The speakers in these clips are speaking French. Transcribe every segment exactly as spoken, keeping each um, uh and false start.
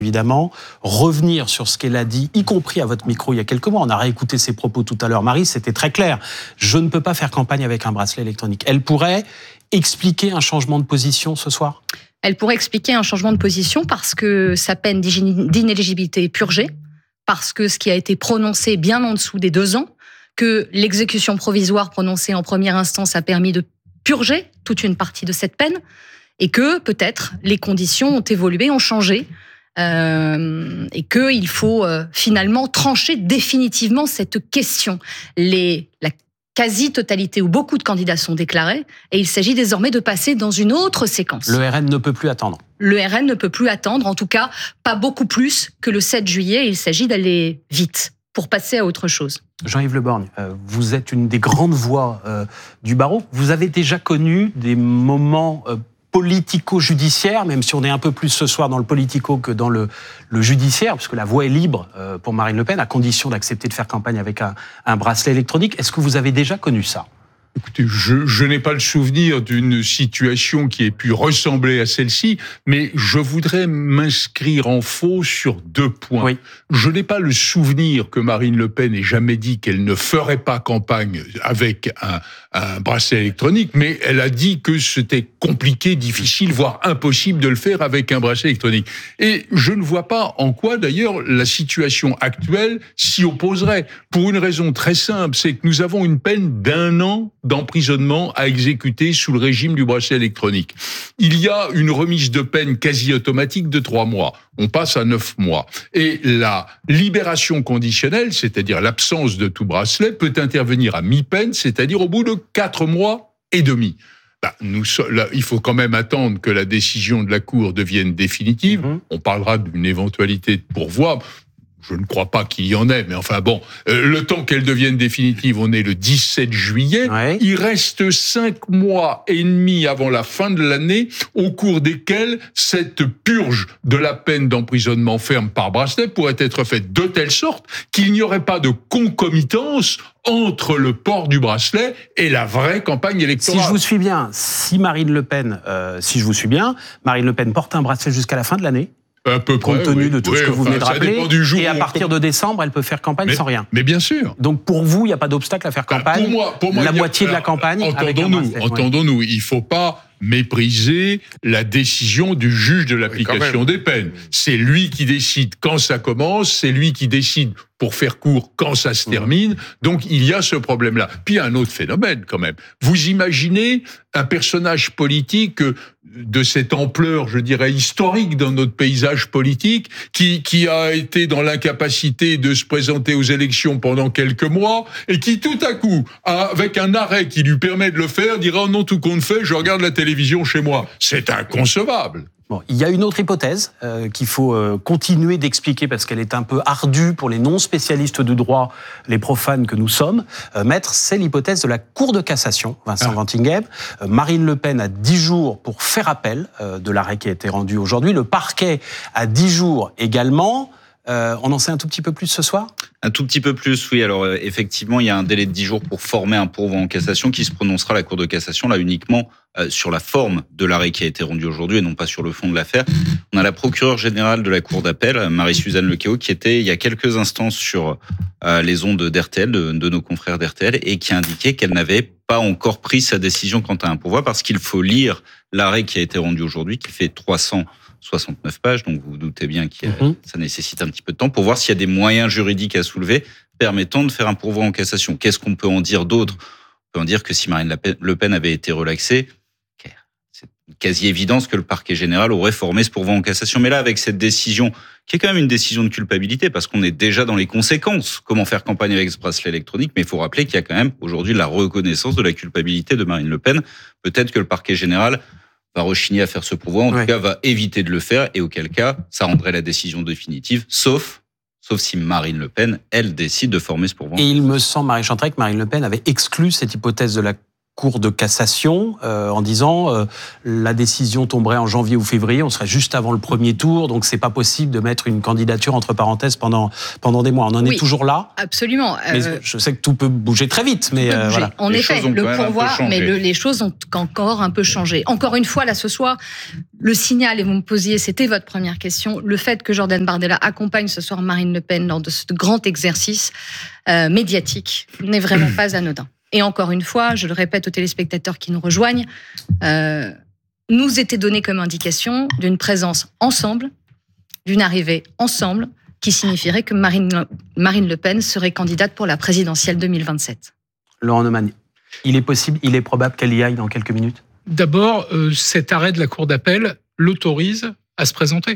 évidemment, revenir sur ce qu'elle a dit, y compris à votre micro il y a quelques mois. On a réécouté ses propos tout à l'heure. Marie, c'était très clair. Je ne peux pas faire campagne avec un bracelet électronique. Elle pourrait expliquer un changement de position ce soir ? Elle pourrait expliquer un changement de position parce que sa peine d'inéligibilité est purgée, parce que ce qui a été prononcé bien en dessous des deux ans, que l'exécution provisoire prononcée en première instance a permis de purger toute une partie de cette peine, et que peut-être les conditions ont évolué, ont changé, Euh, et qu'il faut euh, finalement trancher définitivement cette question. Les, la quasi-totalité ou beaucoup de candidats sont déclarés et il s'agit désormais de passer dans une autre séquence. Le R N ne peut plus attendre. Le R N ne peut plus attendre, en tout cas pas beaucoup plus que le sept juillet. Il s'agit d'aller vite pour passer à autre chose. Jean-Yves Le Borgne, euh, vous êtes une des grandes voix euh, du barreau. Vous avez déjà connu des moments euh, politico-judiciaire, même si on est un peu plus ce soir dans le politico que dans le, le judiciaire, parce que la voie est libre euh, pour Marine Le Pen, à condition d'accepter de faire campagne avec un, un bracelet électronique. Est-ce que vous avez déjà connu ça ? Écoutez, je, je n'ai pas le souvenir d'une situation qui ait pu ressembler à celle-ci, mais je voudrais m'inscrire en faux sur deux points. Oui. Je n'ai pas le souvenir que Marine Le Pen ait jamais dit qu'elle ne ferait pas campagne avec un, un bracelet électronique, mais elle a dit que c'était compliqué, difficile, voire impossible de le faire avec un bracelet électronique. Et je ne vois pas en quoi, d'ailleurs, la situation actuelle s'y opposerait. Pour une raison très simple, c'est que nous avons une peine d'un an d'emprisonnement à exécuter sous le régime du bracelet électronique. Il y a une remise de peine quasi automatique de trois mois. On passe à neuf mois. Et la libération conditionnelle, c'est-à-dire l'absence de tout bracelet, peut intervenir à mi-peine, c'est-à-dire au bout de quatre mois et demi. Bah, nous, là, il faut quand même attendre que la décision de la Cour devienne définitive. Mmh. On parlera d'une éventualité de pourvoi. Je ne crois pas qu'il y en ait, mais enfin bon, euh, le temps qu'elle devienne définitive, on est le dix-sept juillet. Ouais. Il reste cinq mois et demi avant la fin de l'année, au cours desquels cette purge de la peine d'emprisonnement ferme par bracelet pourrait être faite de telle sorte qu'il n'y aurait pas de concomitance entre le port du bracelet et la vraie campagne électorale. Si je vous suis bien, si Marine Le Pen, euh, si je vous suis bien, Marine Le Pen porte un bracelet jusqu'à la fin de l'année. À peu près, compte tenu oui. de tout oui, ce que vous enfin, venez de rappeler, du jour et à partir de décembre, elle peut faire campagne mais, sans rien. Mais bien sûr. Donc pour vous, il n'y a pas d'obstacle à faire campagne. Pour moi, pour moi, la il y a, moitié alors, de la campagne avec un entendons-nous, bracelet. entendons-nous, ouais. Il ne faut pas mépriser la décision du juge de l'application des peines. C'est lui qui décide quand ça commence, c'est lui qui décide, pour faire court, quand ça se termine. Donc il y a ce problème-là. Puis il y a un autre phénomène quand même. Vous imaginez un personnage politique de cette ampleur, je dirais, historique dans notre paysage politique, qui, qui a été dans l'incapacité de se présenter aux élections pendant quelques mois, et qui tout à coup, avec un arrêt qui lui permet de le faire, dira « non, tout compte fait, je regarde la télévision chez moi ». C'est inconcevable. Bon, il y a une autre hypothèse euh, qu'il faut euh, continuer d'expliquer parce qu'elle est un peu ardue pour les non-spécialistes du droit, les profanes que nous sommes. Euh, maître, c'est l'hypothèse de la Cour de cassation, Vincent ah. Wantinghem. Euh, Marine Le Pen a dix jours pour faire appel euh, de l'arrêt qui a été rendu aujourd'hui. Le parquet a dix jours également. Euh, on en sait un tout petit peu plus ce soir ? Un tout petit peu plus, oui. Alors euh, effectivement, il y a un délai de dix jours pour former un pourvoi en cassation qui se prononcera à la Cour de cassation, là uniquement euh, sur la forme de l'arrêt qui a été rendu aujourd'hui et non pas sur le fond de l'affaire. On a la procureure générale de la Cour d'appel, Marie-Suzanne Lequéot, qui était il y a quelques instants sur euh, les ondes d'R T L, de, de nos confrères d'R T L, et qui a indiqué qu'elle n'avait pas encore pris sa décision quant à un pourvoi parce qu'il faut lire l'arrêt qui a été rendu aujourd'hui, qui fait trois cents soixante-neuf pages, donc vous vous doutez bien que mmh. ça nécessite un petit peu de temps pour voir s'il y a des moyens juridiques à soulever permettant de faire un pourvoi en cassation. Qu'est-ce qu'on peut en dire d'autre ? On peut en dire que si Marine Le Pen avait été relaxée, c'est quasi évidence que le parquet général aurait formé ce pourvoi en cassation. Mais là, avec cette décision, qui est quand même une décision de culpabilité, parce qu'on est déjà dans les conséquences, comment faire campagne avec ce bracelet électronique, mais il faut rappeler qu'il y a quand même aujourd'hui la reconnaissance de la culpabilité de Marine Le Pen. Peut-être que le parquet général va rechigner à faire ce pourvoi, en ouais. tout cas va éviter de le faire, et auquel cas, ça rendrait la décision définitive, sauf, sauf si Marine Le Pen, elle, décide de former ce pourvoi. Et il me semble, Marie Chantrey, que Marine Le Pen avait exclu cette hypothèse de la Cour de cassation euh, en disant euh, la décision tomberait en janvier ou février, on serait juste avant le premier tour, donc c'est pas possible de mettre une candidature entre parenthèses pendant pendant des mois. On en oui, est toujours là. Absolument. Mais euh, je sais que tout peut bouger très vite, mais euh, voilà. En les effet, le pourvoir, mais le, les choses ont encore un peu changé. Encore une fois, là ce soir, le signal, et vous me posiez, c'était votre première question, le fait que Jordan Bardella accompagne ce soir Marine Le Pen lors de ce grand exercice euh, médiatique n'est vraiment pas anodin. Et encore une fois, je le répète aux téléspectateurs qui nous rejoignent, euh, nous était donné comme indication d'une présence ensemble, d'une arrivée ensemble, qui signifierait que Marine, Marine Le Pen serait candidate pour la présidentielle deux mille vingt-sept. Laurent Neumann, il est possible, il est probable qu'elle y aille dans quelques minutes ? D'abord, euh, cet arrêt de la Cour d'appel l'autorise à se présenter.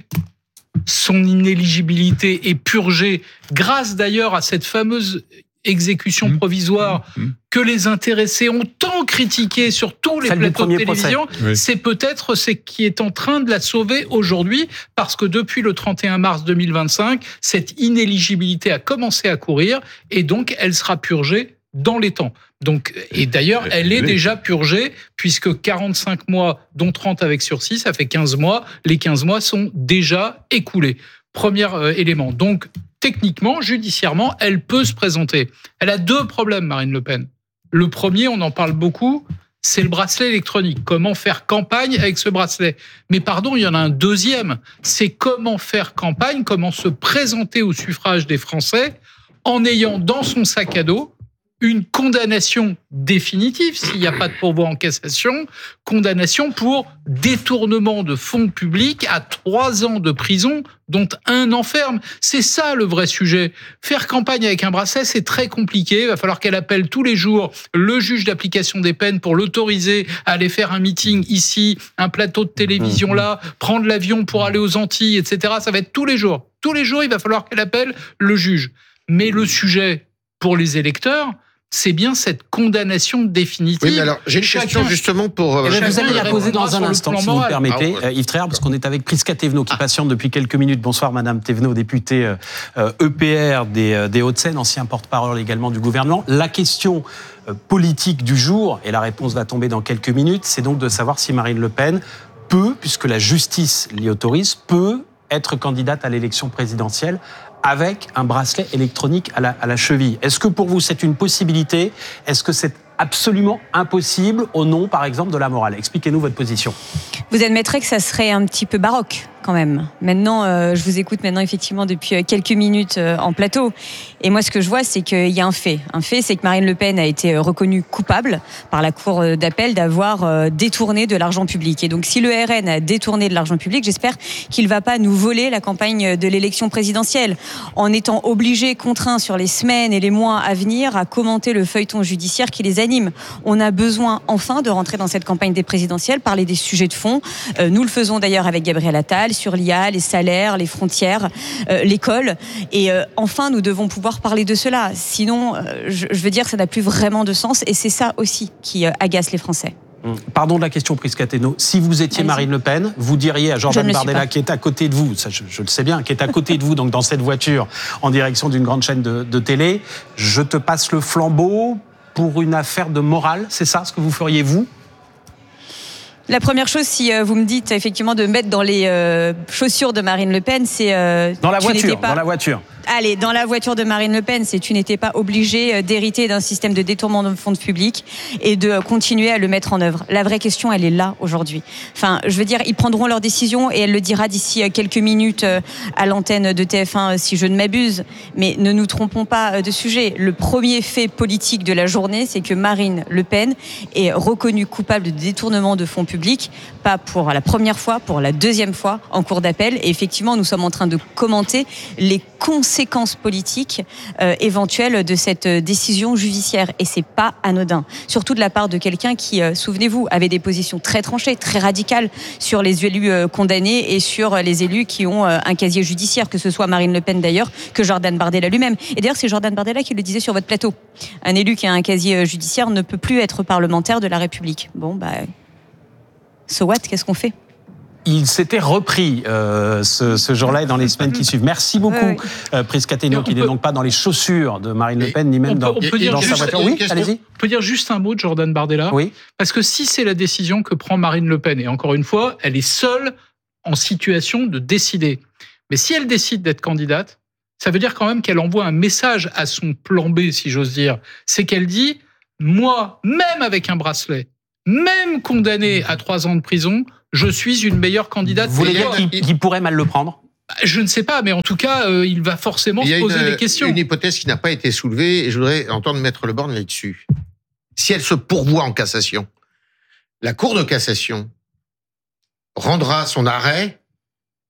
Son inéligibilité est purgée, grâce d'ailleurs à cette fameuse exécution provisoire mmh. que les intéressés ont tant critiqué sur tous les Celle plateaux de télévision, oui. c'est peut-être ce qui est en train de la sauver aujourd'hui, parce que depuis le trente et un mars deux mille vingt-cinq, cette inéligibilité a commencé à courir, et donc elle sera purgée dans les temps. Donc, et d'ailleurs, elle est déjà purgée, puisque quarante-cinq mois, dont trente avec sursis, ça fait quinze mois, les quinze mois sont déjà écoulés. Premier euh, élément. Donc, techniquement, judiciairement, elle peut se présenter. Elle a deux problèmes, Marine Le Pen. Le premier, on en parle beaucoup, c'est le bracelet électronique. Comment faire campagne avec ce bracelet ? Mais pardon, il y en a un deuxième. C'est comment faire campagne, comment se présenter au suffrage des Français en ayant dans son sac à dos une condamnation définitive, s'il n'y a pas de pourvoi en cassation, condamnation pour détournement de fonds publics à trois ans de prison, dont un enferme. C'est ça le vrai sujet. Faire campagne avec un bracelet, c'est très compliqué. Il va falloir qu'elle appelle tous les jours le juge d'application des peines pour l'autoriser à aller faire un meeting ici, un plateau de télévision là, prendre l'avion pour aller aux Antilles, et cetera. Ça va être tous les jours. Tous les jours, il va falloir qu'elle appelle le juge. Mais le sujet pour les électeurs, c'est bien cette condamnation définitive. Oui, mais alors, j'ai une Chacun, question justement pour... Euh, vous allez la poser dans un instant, si vous me permettez, ah, ouais. Yves Tréhard, parce qu'on est avec Prisca Thévenot, qui ah. patiente depuis quelques minutes. Bonsoir, Madame Thévenot, députée euh, E P R des, des Hauts-de-Seine, ancien porte-parole également du gouvernement. La question euh, politique du jour, et la réponse va tomber dans quelques minutes, c'est donc de savoir si Marine Le Pen peut, puisque la justice l'y autorise, peut être candidate à l'élection présidentielle avec un bracelet électronique à la, à la cheville. Est-ce que pour vous, c'est une possibilité ? Est-ce que c'est absolument impossible au nom, par exemple, de la morale ? Expliquez-nous votre position. Vous admettrez que ça serait un petit peu baroque, quand même. Maintenant, euh, je vous écoute maintenant, effectivement, depuis quelques minutes euh, en plateau. Et moi, ce que je vois, c'est qu'il y a un fait. Un fait, c'est que Marine Le Pen a été reconnue coupable par la Cour d'appel d'avoir euh, détourné de l'argent public. Et donc, si le R N a détourné de l'argent public, j'espère qu'il ne va pas nous voler la campagne de l'élection présidentielle, en étant obligé, contraint sur les semaines et les mois à venir, à commenter le feuilleton judiciaire qui les anime. On a besoin, enfin, de rentrer dans cette campagne des présidentielles, parler des sujets de fond. Euh, nous le faisons d'ailleurs avec Gabriel Attal, sur l'I A, les salaires, les frontières, euh, l'école. Et euh, enfin, nous devons pouvoir parler de cela. Sinon, euh, je, je veux dire, ça n'a plus vraiment de sens. Et c'est ça aussi qui euh, agace les Français. Pardon de la question, Prisca Thévenot. Si vous étiez Allez-y. Marine Le Pen, vous diriez à Jordan Bardella, qui est à côté de vous, ça je, je le sais bien, qui est à côté de vous, donc dans cette voiture, en direction d'une grande chaîne de, de télé, je te passe le flambeau pour une affaire de morale, c'est ça ce que vous feriez, vous ? La première chose, si vous me dites effectivement de me mettre dans les euh, chaussures de Marine Le Pen, c'est... Euh, dans la voiture, pas... dans la voiture. Allez, dans la voiture de Marine Le Pen, c'est tu n'étais pas obligé d'hériter d'un système de détournement de fonds publics et de continuer à le mettre en œuvre. La vraie question, elle est là aujourd'hui. Enfin, je veux dire, ils prendront leur décision et elle le dira d'ici quelques minutes à l'antenne de T F un, si je ne m'abuse. Mais ne nous trompons pas de sujet. Le premier fait politique de la journée, c'est que Marine Le Pen est reconnue coupable de détournement de fonds publics, pas pour la première fois, pour la deuxième fois en cour d'appel. Et effectivement, nous sommes en train de commenter les conséquences politiques euh, éventuelles de cette décision judiciaire. Et c'est pas anodin. Surtout de la part de quelqu'un qui, euh, souvenez-vous, avait des positions très tranchées, très radicales sur les élus euh, condamnés et sur les élus qui ont euh, un casier judiciaire, que ce soit Marine Le Pen d'ailleurs, que Jordan Bardella lui-même. Et d'ailleurs, c'est Jordan Bardella qui le disait sur votre plateau. Un élu qui a un casier judiciaire ne peut plus être parlementaire de la République. Bon, bah... So what ? Qu'est-ce qu'on fait ? Il s'était repris euh, ce, ce jour-là et dans les semaines qui suivent. Merci beaucoup, oui, oui. euh, Brice Cateno, qui n'est donc pas dans les chaussures de Marine Le Pen, ni même on peut, dans, on peut dire dans sa juste, voiture. Oui, allez-y. On peut dire juste un mot de Jordan Bardella. Oui. Parce que si c'est la décision que prend Marine Le Pen, et encore une fois, elle est seule en situation de décider. Mais si elle décide d'être candidate, ça veut dire quand même qu'elle envoie un message à son plan B, si j'ose dire. C'est qu'elle dit, moi, même avec un bracelet, même condamné à trois ans de prison, je suis une meilleure candidate. Vous voulez dire qu'il qu'il pourrait mal le prendre ? Je ne sais pas, mais en tout cas, euh, il va forcément se poser une, des questions. Il y a une hypothèse qui n'a pas été soulevée, et je voudrais entendre Maître Le Borgne là-dessus. Si elle se pourvoit en cassation, la Cour de cassation rendra son arrêt quand ?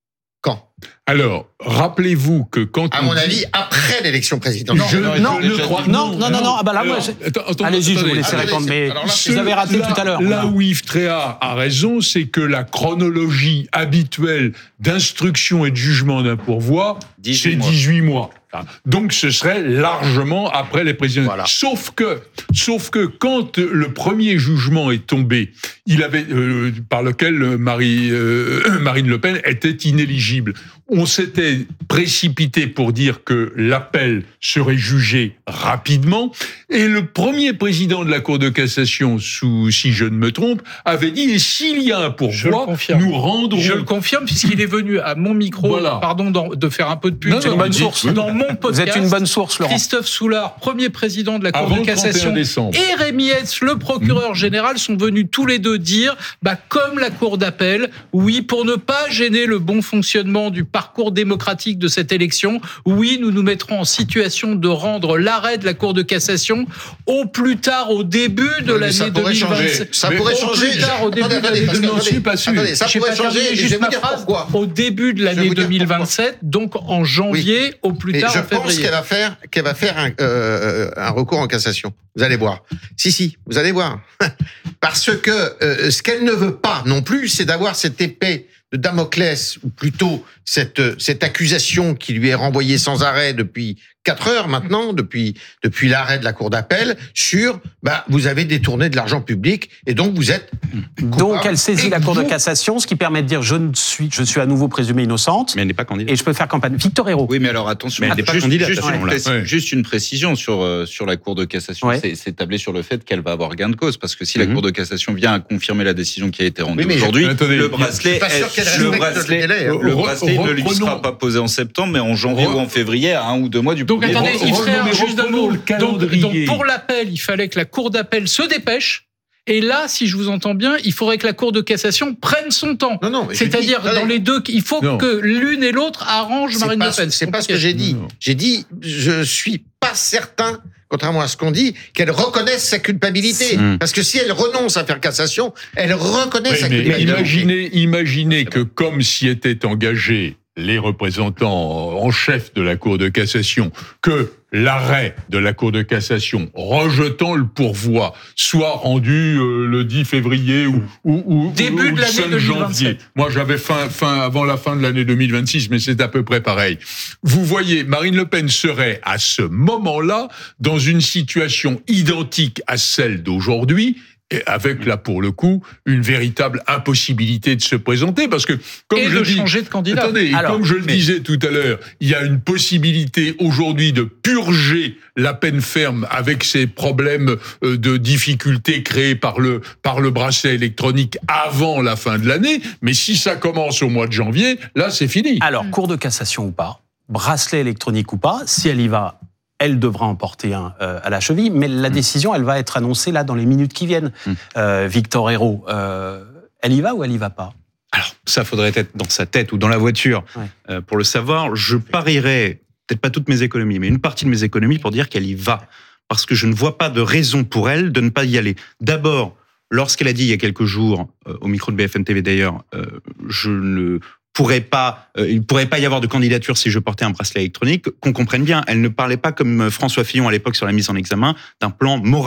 Alors, rappelez-vous que quand À on mon dit- avis, après l'élection présidentielle. Je non, je ne crois non, non, non, non, ah bah là, moi, Alors, je- attends, attends, Allez-y, je vous attendez. laisse Attendez, répondre, mais alors là, vous avez raté là, tout à l'heure. Là Voilà. où Yves Tréhard a raison, c'est que la chronologie habituelle d'instruction et de jugement d'un pourvoi, dix-huit c'est mois. dix-huit mois. Donc ce serait largement après les présidentielles. Voilà. Sauf que, sauf que quand le premier jugement est tombé, il avait euh, par lequel Marie, euh, Marine Le Pen était inéligible. On s'était précipité pour dire que l'appel serait jugé rapidement, et le premier président de la Cour de cassation, sous, si je ne me trompe, avait dit, et s'il y a un Je le pourvoi, confirme. nous rendrons... Je le confirme puisqu'il est venu à mon micro, Voilà. pardon dans- de faire un peu de pub, Non, non, c'est une mais bonne dites- source, oui. dans mon podcast. Vous êtes une bonne source, Laurent. Christophe Soulard, premier président de la Cour Avant de le trente et un cassation, décembre. et Rémi Hetz, le procureur général, sont venus tous les deux dire, bah, comme la Cour d'appel, oui, pour ne pas gêner le bon fonctionnement du parcours démocratique de cette élection, oui, nous nous mettrons en situation de rendre l'arrêt de la Cour de cassation au plus tard au début de Mais l'année ça pourrait deux mille vingt-sept. changer. Ça Mais pourrait au changer. plus tard, au début Attendez, de attendez, l'année parce que- deux mille vingt-sept. Je n'en suis pas sûr. Attendez, ça J'ai pourrait pas terminé, changer. et juste je vais ma vous dire phrase. pourquoi. Au début de Je vais l'année vous dire deux mille vingt-sept, donc en janvier, au plus Et tard je en pense février. qu'elle va faire, qu'elle va faire un, euh, un recours en cassation. Vous allez voir. Si, si, vous allez voir. Parce que euh, ce qu'elle ne veut pas non plus, c'est d'avoir cette épée de Damoclès, ou plutôt cette, cette accusation qui lui est renvoyée sans arrêt depuis quatre heures maintenant, depuis, depuis l'arrêt de la Cour d'appel, sur bah, vous avez détourné de l'argent public et donc vous êtes Donc elle saisit Et la Cour de vous- cassation, ce qui permet de dire je ne suis, je suis à nouveau présumée innocente Mais elle n'est pas candidate. et je peux faire campagne. Victor Hérault. Oui, mais alors attention. Mais elle n'est pas juste, candidate, juste à ce une moment-là. préci- Ouais. juste une précision sur, euh, sur la Cour de cassation. Ouais. C'est, c'est tablé sur le fait qu'elle va avoir gain de cause. Parce que si la Mhm. Cour de cassation vient à confirmer la décision qui a été rendue Oui, mais- aujourd'hui, Attendez, le je bracelet, suis pas sûr qu'elle est- le respecte bracelet, le délai, hein. le Re- bracelet ne lui reprenons- sera pas posé en septembre, mais en janvier Re- ou en février, à un ou deux mois du Donc premier attendez, re- il re- ferait mais juste un reprenons mot. le Donc, calendrier. donc pour l'appel, il fallait que la Cour d'appel se dépêche. Et là, si je vous entends bien, il faudrait que la Cour de cassation prenne son temps. Non, non, mais je C'est-à-dire, dis- attendez. dans les deux, il faut Non. que l'une et l'autre arrangent C'est Marine pas, Le Pen. c'est pas ce que compliqué. j'ai dit. Non. J'ai dit, je suis pas certain, contrairement à ce qu'on dit, qu'elle reconnaisse sa culpabilité. Mm. Parce que si elle renonce à faire cassation, elle reconnaît Oui, sa mais culpabilité. imaginez, imaginez que comme s'y étaient engagés les représentants en chef de la Cour de cassation, que l'arrêt de la Cour de cassation rejetant le pourvoi soit rendu euh, le dix février ou, ou, ou Début ou de le l'année cinq deux mille janvier. vingt-sept. Moi, j'avais fin, fin avant la fin de l'année deux mille vingt-six, mais c'est à peu près pareil. Vous voyez, Marine Le Pen serait à ce moment-là dans une situation identique à celle d'aujourd'hui, et avec là pour le coup une véritable impossibilité de se présenter, parce que comme Et je de dis, changer de candidat. attendez, et Alors, comme je le mais- disais tout à l'heure, il y a une possibilité aujourd'hui de purger la peine ferme avec ces problèmes euh, de difficultés créés par le par le bracelet électronique avant la fin de l'année. Mais si ça commence au mois de janvier, là c'est fini. Alors, Cour de cassation ou pas, bracelet électronique ou pas, si elle y va, elle devra en porter un euh, à la cheville, mais la décision, elle va être annoncée là dans les minutes qui viennent. Mm. Euh, Victor Hérault, euh, elle y va ou elle y va pas? Alors, ça faudrait être dans sa tête ou dans la voiture Ouais. euh, pour le savoir. Je parierais, peut-être pas toutes mes économies, mais une partie de mes économies pour dire qu'elle y va. Parce que je ne vois pas de raison pour elle de ne pas y aller. D'abord, lorsqu'elle a dit il y a quelques jours, euh, au micro de B F M T V d'ailleurs, euh, je ne pourrais pas, euh, il ne pourrait pas y avoir de candidature si je portais un bracelet électronique, qu'on comprenne bien. Elle ne parlait pas comme François Fillon à l'époque sur la mise en examen d'un plan moral.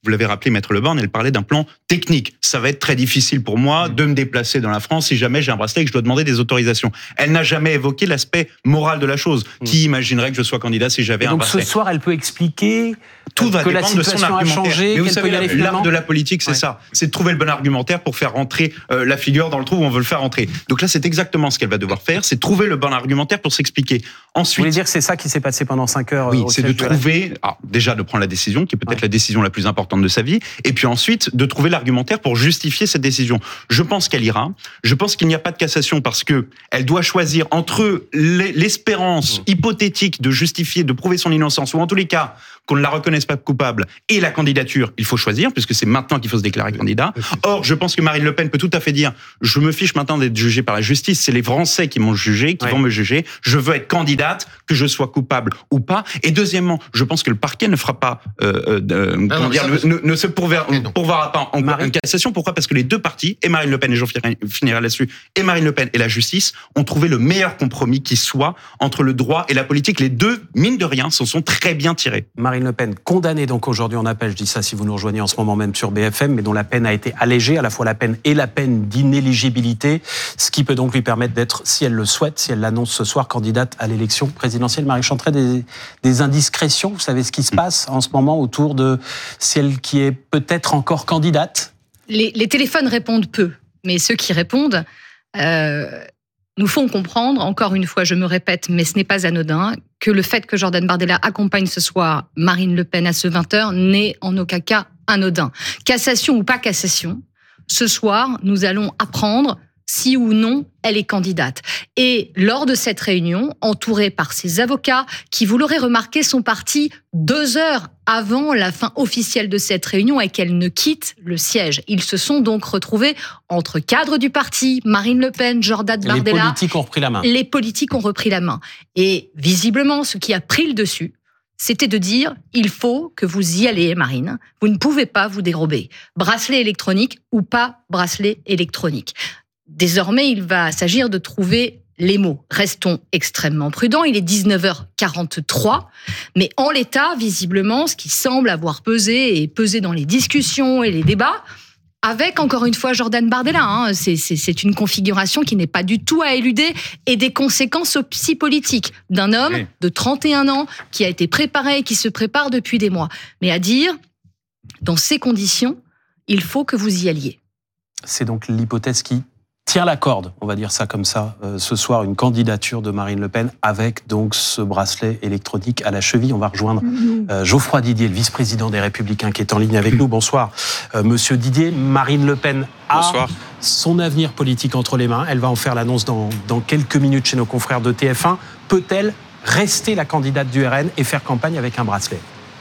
vous l'avez rappelé, Maître Le Borne, elle parlait d'un plan technique. Ça va être très difficile pour moi de me déplacer dans la France si jamais j'ai un bracelet et que je dois demander des autorisations. Elle n'a jamais évoqué l'aspect moral de la chose. Mmh. Qui imaginerait que je sois candidat si j'avais et un donc bracelet? Ce soir, elle peut expliquer tout va que la dépendre de son situation a argumentaire. changé. Mais vous qu'elle savez, peut y aller l'art de la politique, c'est ouais. ça. C'est de trouver le bon argumentaire pour faire rentrer euh, la figure dans le trou où on veut le faire rentrer. Donc là, c'est exactement ce qu'elle va devoir faire, c'est trouver le bon argumentaire pour s'expliquer. Ensuite, vous voulez dire que c'est ça qui s'est passé pendant cinq heures? Oui, c'est de trouver, alors, déjà de prendre la décision, qui est peut-être ouais. la décision la plus importante de sa vie, et puis ensuite de trouver l'argumentaire pour justifier cette décision. Je pense qu'elle ira. Je pense qu'il n'y a pas de cassation parce que elle doit choisir entre l'espérance mmh. hypothétique de justifier, de prouver son innocence, ou en tous les cas qu'on ne la reconnaisse pas coupable, et la candidature. Il faut choisir, puisque c'est maintenant qu'il faut se déclarer candidat. Or, je pense que Marine Le Pen peut tout à fait dire « Je me fiche maintenant d'être jugée par la justice. C'est les Français qui m'ont jugé, qui ouais. vont me juger. Je veux être candidate, que je sois coupable ou pas. » Et deuxièmement, je pense que le parquet ne fera pas, euh, euh, non, comment non, dire, ne, ne se pourvoir, pourvoira pas en, en cassation. Pourquoi? Parce que les deux partis, et Marine Le Pen, et j'en finirai là-dessus, et Marine Le Pen et la justice, ont trouvé le meilleur compromis qui soit entre le droit et la politique. Les deux, mine de rien, s'en sont très bien tirés. Marine Le Pen, condamnée donc aujourd'hui en appel, je dis ça si vous nous rejoignez en ce moment même sur B F M, mais dont la peine a été allégée, à la fois la peine et la peine d'inéligibilité, ce qui peut donc lui permettre d'être, si elle le souhaite, si elle l'annonce ce soir, candidate à l'élection présidentielle. Marie Chantrey, des, des indiscrétions, vous savez ce qui se passe en ce moment autour de celle qui est peut-être encore candidate? Les, les téléphones répondent peu, mais ceux qui répondent euh, nous font comprendre, encore une fois, je me répète, mais ce n'est pas anodin, que le fait que Jordan Bardella accompagne ce soir Marine Le Pen à ce vingt heures n'est en aucun cas anodin. Cassation ou pas cassation, ce soir, nous allons apprendre si ou non elle est candidate. Et lors de cette réunion, entourée par ses avocats, qui, vous l'aurez remarqué, sont partis deux heures avant la fin officielle de cette réunion et qu'elle ne quitte le siège. Ils se sont donc retrouvés entre cadres du parti, Marine Le Pen, Jordan Bardella. Les politiques ont repris la main. Les politiques ont repris la main. Et visiblement, ce qui a pris le dessus, c'était de dire, il faut que vous y allez, Marine. Vous ne pouvez pas vous dérober. Bracelet électronique ou pas bracelet électronique. Désormais, il va s'agir de trouver les mots. Restons extrêmement prudents. Il est dix-neuf heures quarante-trois. Mais en l'état, visiblement, ce qui semble avoir pesé et pesé dans les discussions et les débats, avec, encore une fois, Jordan Bardella. Hein, c'est, c'est, c'est une configuration qui n'est pas du tout à éluder et des conséquences aussi politiques d'un homme oui. de trente et un ans qui a été préparé et qui se prépare depuis des mois. Mais à dire, dans ces conditions, il faut que vous y alliez. C'est donc l'hypothèse qui tient la corde, on va dire ça comme ça, euh, ce soir, une candidature de Marine Le Pen avec donc ce bracelet électronique à la cheville. On va rejoindre euh, Geoffroy Didier, le vice-président des Républicains, qui est en ligne avec nous. Bonsoir, euh, Monsieur Didier. Marine Le Pen a Bonsoir. son avenir politique entre les mains. Elle va en faire l'annonce dans, dans quelques minutes chez nos confrères de T F un. Peut-elle rester la candidate du R N et faire campagne avec un bracelet?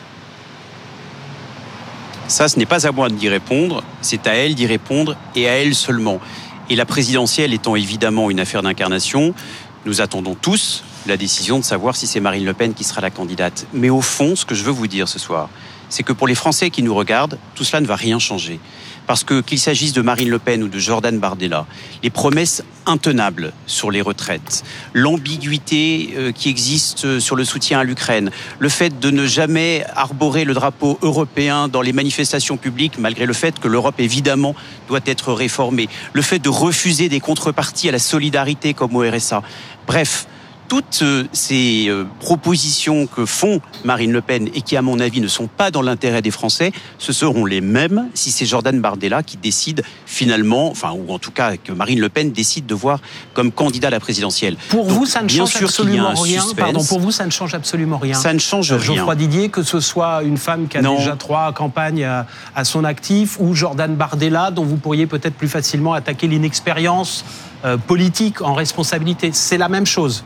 Ça, ce n'est pas à moi d'y répondre, c'est à elle d'y répondre et à elle seulement. Et la présidentielle étant évidemment une affaire d'incarnation, nous attendons tous la décision de savoir si c'est Marine Le Pen qui sera la candidate. Mais au fond, ce que je veux vous dire ce soir, c'est que pour les Français qui nous regardent, tout cela ne va rien changer. Parce que qu'il s'agisse de Marine Le Pen ou de Jordan Bardella, les promesses intenables sur les retraites, l'ambiguïté qui existe sur le soutien à l'Ukraine, le fait de ne jamais arborer le drapeau européen dans les manifestations publiques, malgré le fait que l'Europe, évidemment, doit être réformée, le fait de refuser des contreparties à la solidarité comme au R S A. Bref, toutes ces propositions que font Marine Le Pen et qui, à mon avis, ne sont pas dans l'intérêt des Français, ce seront les mêmes si c'est Jordan Bardella qui décide finalement, enfin, ou en tout cas que Marine Le Pen décide de voir comme candidat à la présidentielle. Pour Donc, vous, ça ne change absolument rien. Pardon, pour vous, ça ne change absolument rien. Ça ne change rien. Geoffroy Didier, que ce soit une femme qui a non. déjà trois campagnes à, à son actif, ou Jordan Bardella, dont vous pourriez peut-être plus facilement attaquer l'inexpérience euh, politique en responsabilité, c'est la même chose.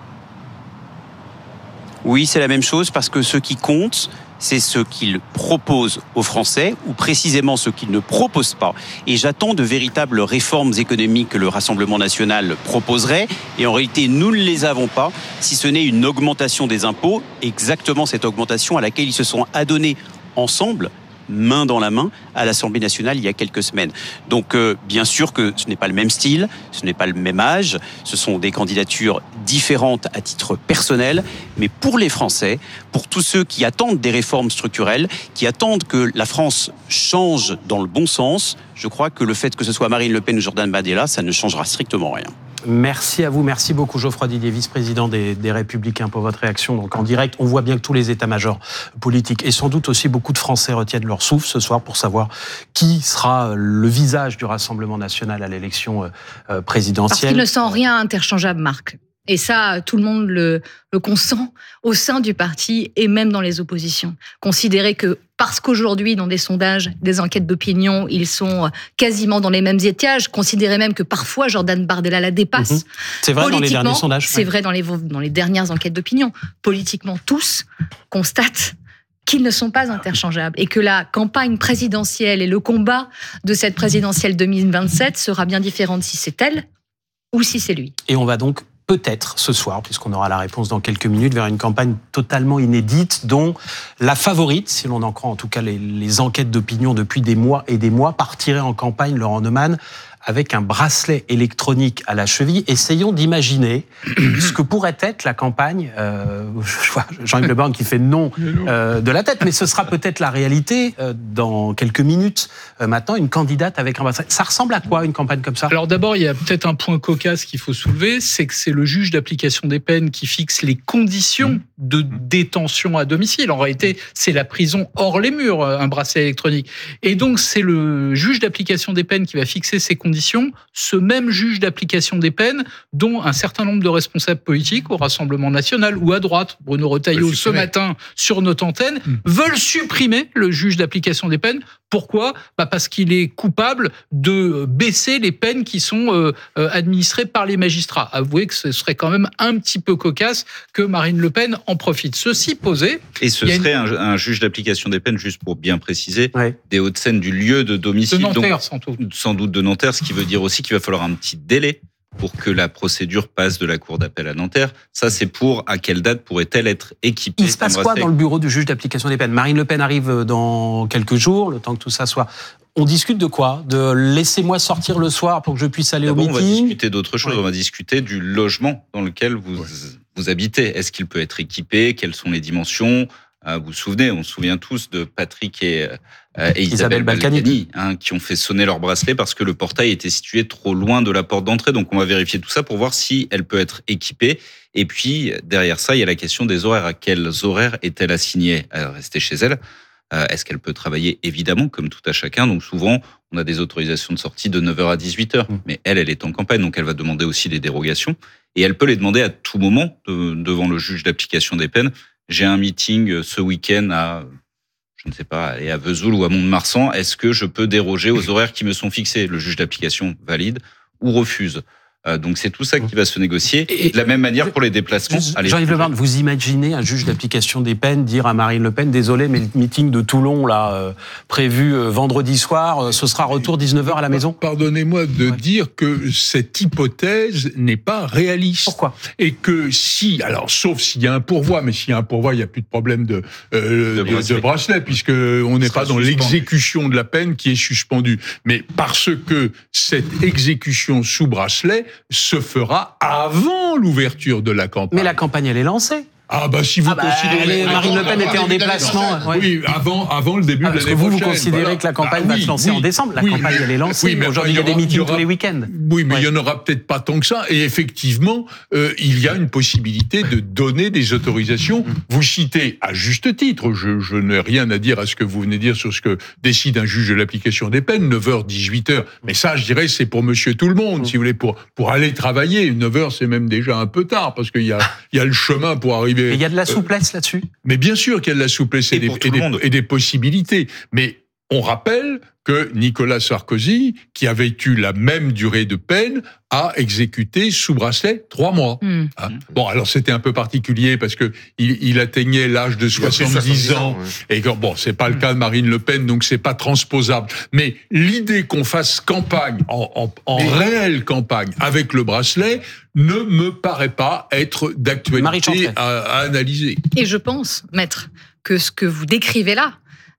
Oui, c'est la même chose parce que ce qui compte, c'est ce qu'il propose aux Français ou précisément ce qu'il ne propose pas. Et j'attends de véritables réformes économiques que le Rassemblement national proposerait. Et en réalité, nous ne les avons pas, si ce n'est une augmentation des impôts, exactement cette augmentation à laquelle ils se sont adonnés ensemble, main dans la main à l'Assemblée nationale il y a quelques semaines. Donc euh, bien sûr que ce n'est pas le même style, ce n'est pas le même âge, ce sont des candidatures différentes à titre personnel, mais pour les Français, pour tous ceux qui attendent des réformes structurelles, qui attendent que la France change dans le bon sens, je crois que le fait que ce soit Marine Le Pen ou Jordan Bardella, ça ne changera strictement rien. Merci à vous, merci beaucoup Geoffroy Didier, vice-président des, des Républicains, pour votre réaction. Donc en direct, on voit bien que tous les états-majors politiques et sans doute aussi beaucoup de Français retiennent leur souffle ce soir pour savoir qui sera le visage du Rassemblement national à l'élection présidentielle. Parce qu'il ne sent rien interchangeable, Marc. Et ça, tout le monde le, le consent au sein du parti et même dans les oppositions. Considérer que parce qu'aujourd'hui, dans des sondages, des enquêtes d'opinion, ils sont quasiment dans les mêmes étiages, considérer même que parfois Jordan Bardella la dépasse. Mmh. C'est vrai dans les derniers sondages. C'est ouais. vrai dans les, dans les dernières enquêtes d'opinion. Politiquement, tous constatent qu'ils ne sont pas interchangeables et que la campagne présidentielle et le combat de cette présidentielle deux mille vingt-sept sera bien différente si c'est elle ou si c'est lui. Et on va donc peut-être ce soir, puisqu'on aura la réponse dans quelques minutes, vers une campagne totalement inédite dont la favorite, si l'on en croit en tout cas les, les enquêtes d'opinion depuis des mois et des mois, partirait en campagne, Laurent Neumann, avec un bracelet électronique à la cheville. Essayons d'imaginer ce que pourrait être la campagne. Euh, je vois Jean-Yves Le Borgne qui fait non euh, de la tête, mais ce sera peut-être la réalité euh, dans quelques minutes. Euh, maintenant, une candidate avec un bracelet. Ça ressemble à quoi, une campagne comme ça ? Alors d'abord, il y a peut-être un point cocasse qu'il faut soulever, c'est que c'est le juge d'application des peines qui fixe les conditions de détention à domicile. En réalité, c'est la prison hors les murs, un bracelet électronique. Et donc, c'est le juge d'application des peines qui va fixer ces conditions. Ce même juge d'application des peines, dont un certain nombre de responsables politiques au Rassemblement national ou à droite, Bruno Retailleau ce matin sur notre antenne, mmh. veulent supprimer le juge d'application des peines. Pourquoi ? Bah parce qu'il est coupable de baisser les peines qui sont euh, administrées par les magistrats. Avouez que ce serait quand même un petit peu cocasse que Marine Le Pen en profite. Ceci posé... Et ce serait une... un, un juge d'application des peines, juste pour bien préciser, ouais. des Hauts-de-Seine du lieu de domicile. De Nanterre, donc, sans doute. Sans doute de Nanterre, ce qui veut dire aussi qu'il va falloir un petit délai pour que la procédure passe de la cour d'appel à Nanterre. Ça, c'est pour à quelle date pourrait-elle être équipée ? Il se passe quoi dans le bureau du juge d'application des peines ? Marine Le Pen arrive dans quelques jours, le temps que tout ça soit... On discute de quoi ? De laissez-moi sortir le soir pour que je puisse aller D'abord, au meeting ? On va discuter d'autre chose. Oui. On va discuter du logement dans lequel vous, ouais. vous habitez. Est-ce qu'il peut être équipé ? Quelles sont les dimensions ? Vous vous souvenez, on se souvient tous de Patrick et, euh, et Isabelle, Isabelle Balkany, Balkany hein, qui ont fait sonner leur bracelet parce que le portail était situé trop loin de la porte d'entrée. Donc on va vérifier tout ça pour voir si elle peut être équipée. Et puis derrière ça, il y a la question des horaires. À quels horaires est-elle assignée à rester chez elle ? euh, Est-ce qu'elle peut travailler ? Évidemment, comme tout à chacun. Donc souvent, on a des autorisations de sortie de neuf heures à dix-huit heures. Mmh. Mais elle, elle est en campagne, donc elle va demander aussi des dérogations. Et elle peut les demander à tout moment de, devant le juge d'application des peines. J'ai un meeting ce week-end à, je ne sais pas, à Vesoul ou à Mont-de-Marsan. Est-ce que je peux déroger aux horaires qui me sont fixés ? Le juge d'application valide ou refuse. Euh, donc c'est tout ça qui va se négocier. Et de la même manière pour les déplacements. Jean-Yves Le Borgne, vous imaginez un juge d'application des peines dire à Marine Le Pen, désolé, mais le meeting de Toulon là euh, prévu euh, vendredi soir, euh, ce sera retour dix-neuf heures à la maison ? Pardonnez-moi de ouais. dire que cette hypothèse n'est pas réaliste. Pourquoi ? Et que si, alors sauf s'il y a un pourvoi, mais s'il y a un pourvoi, il n'y a plus de problème de, euh, de, bracelet. de bracelet, puisque on n'est pas dans suspendu. L'exécution de la peine qui est suspendue. Mais parce que cette exécution sous bracelet se fera avant l'ouverture de la campagne. Mais la campagne, elle est lancée. Ah bah si vous ah bah, considérez... Marine Le Pen était en déplacement. Oui, oui, avant, avant le début ah, de l'année prochaine. Parce que vous, vous considérez voilà. que la campagne ah, oui, va se lancer oui, en décembre. La oui, campagne, mais, elle est lancée. Oui, mais aujourd'hui, il y a des meetings aura, tous les week-ends. Oui, mais ouais. il n'y en aura peut-être pas tant que ça. Et effectivement, euh, il y a une possibilité de donner des autorisations. Vous citez, à juste titre, je, je n'ai rien à dire à ce que vous venez de dire sur ce que décide un juge de l'application des peines, neuf heures, dix-huit heures. Mais ça, je dirais, c'est pour monsieur tout le monde, mmh. si vous voulez, pour, pour aller travailler. neuf heures, c'est même déjà un peu tard, parce qu'il y a, il y a le chemin pour arriver... Mais il y a de la souplesse. Euh, là-dessus ? Mais bien sûr qu'il y a de la souplesse et, et, des, et, des, et des possibilités. Mais on rappelle que Nicolas Sarkozy, qui avait eu la même durée de peine, a exécuté sous bracelet trois mois. Mmh. Hein bon, alors c'était un peu particulier parce que il, il atteignait l'âge de soixante-dix ans. Ouais. Et bon, c'est pas le cas de Marine Le Pen, donc c'est pas transposable. Mais l'idée qu'on fasse campagne, en, en, en réelle campagne, avec le bracelet, ne me paraît pas être d'actualité à, à analyser. Et je pense, maître, que ce que vous décrivez là,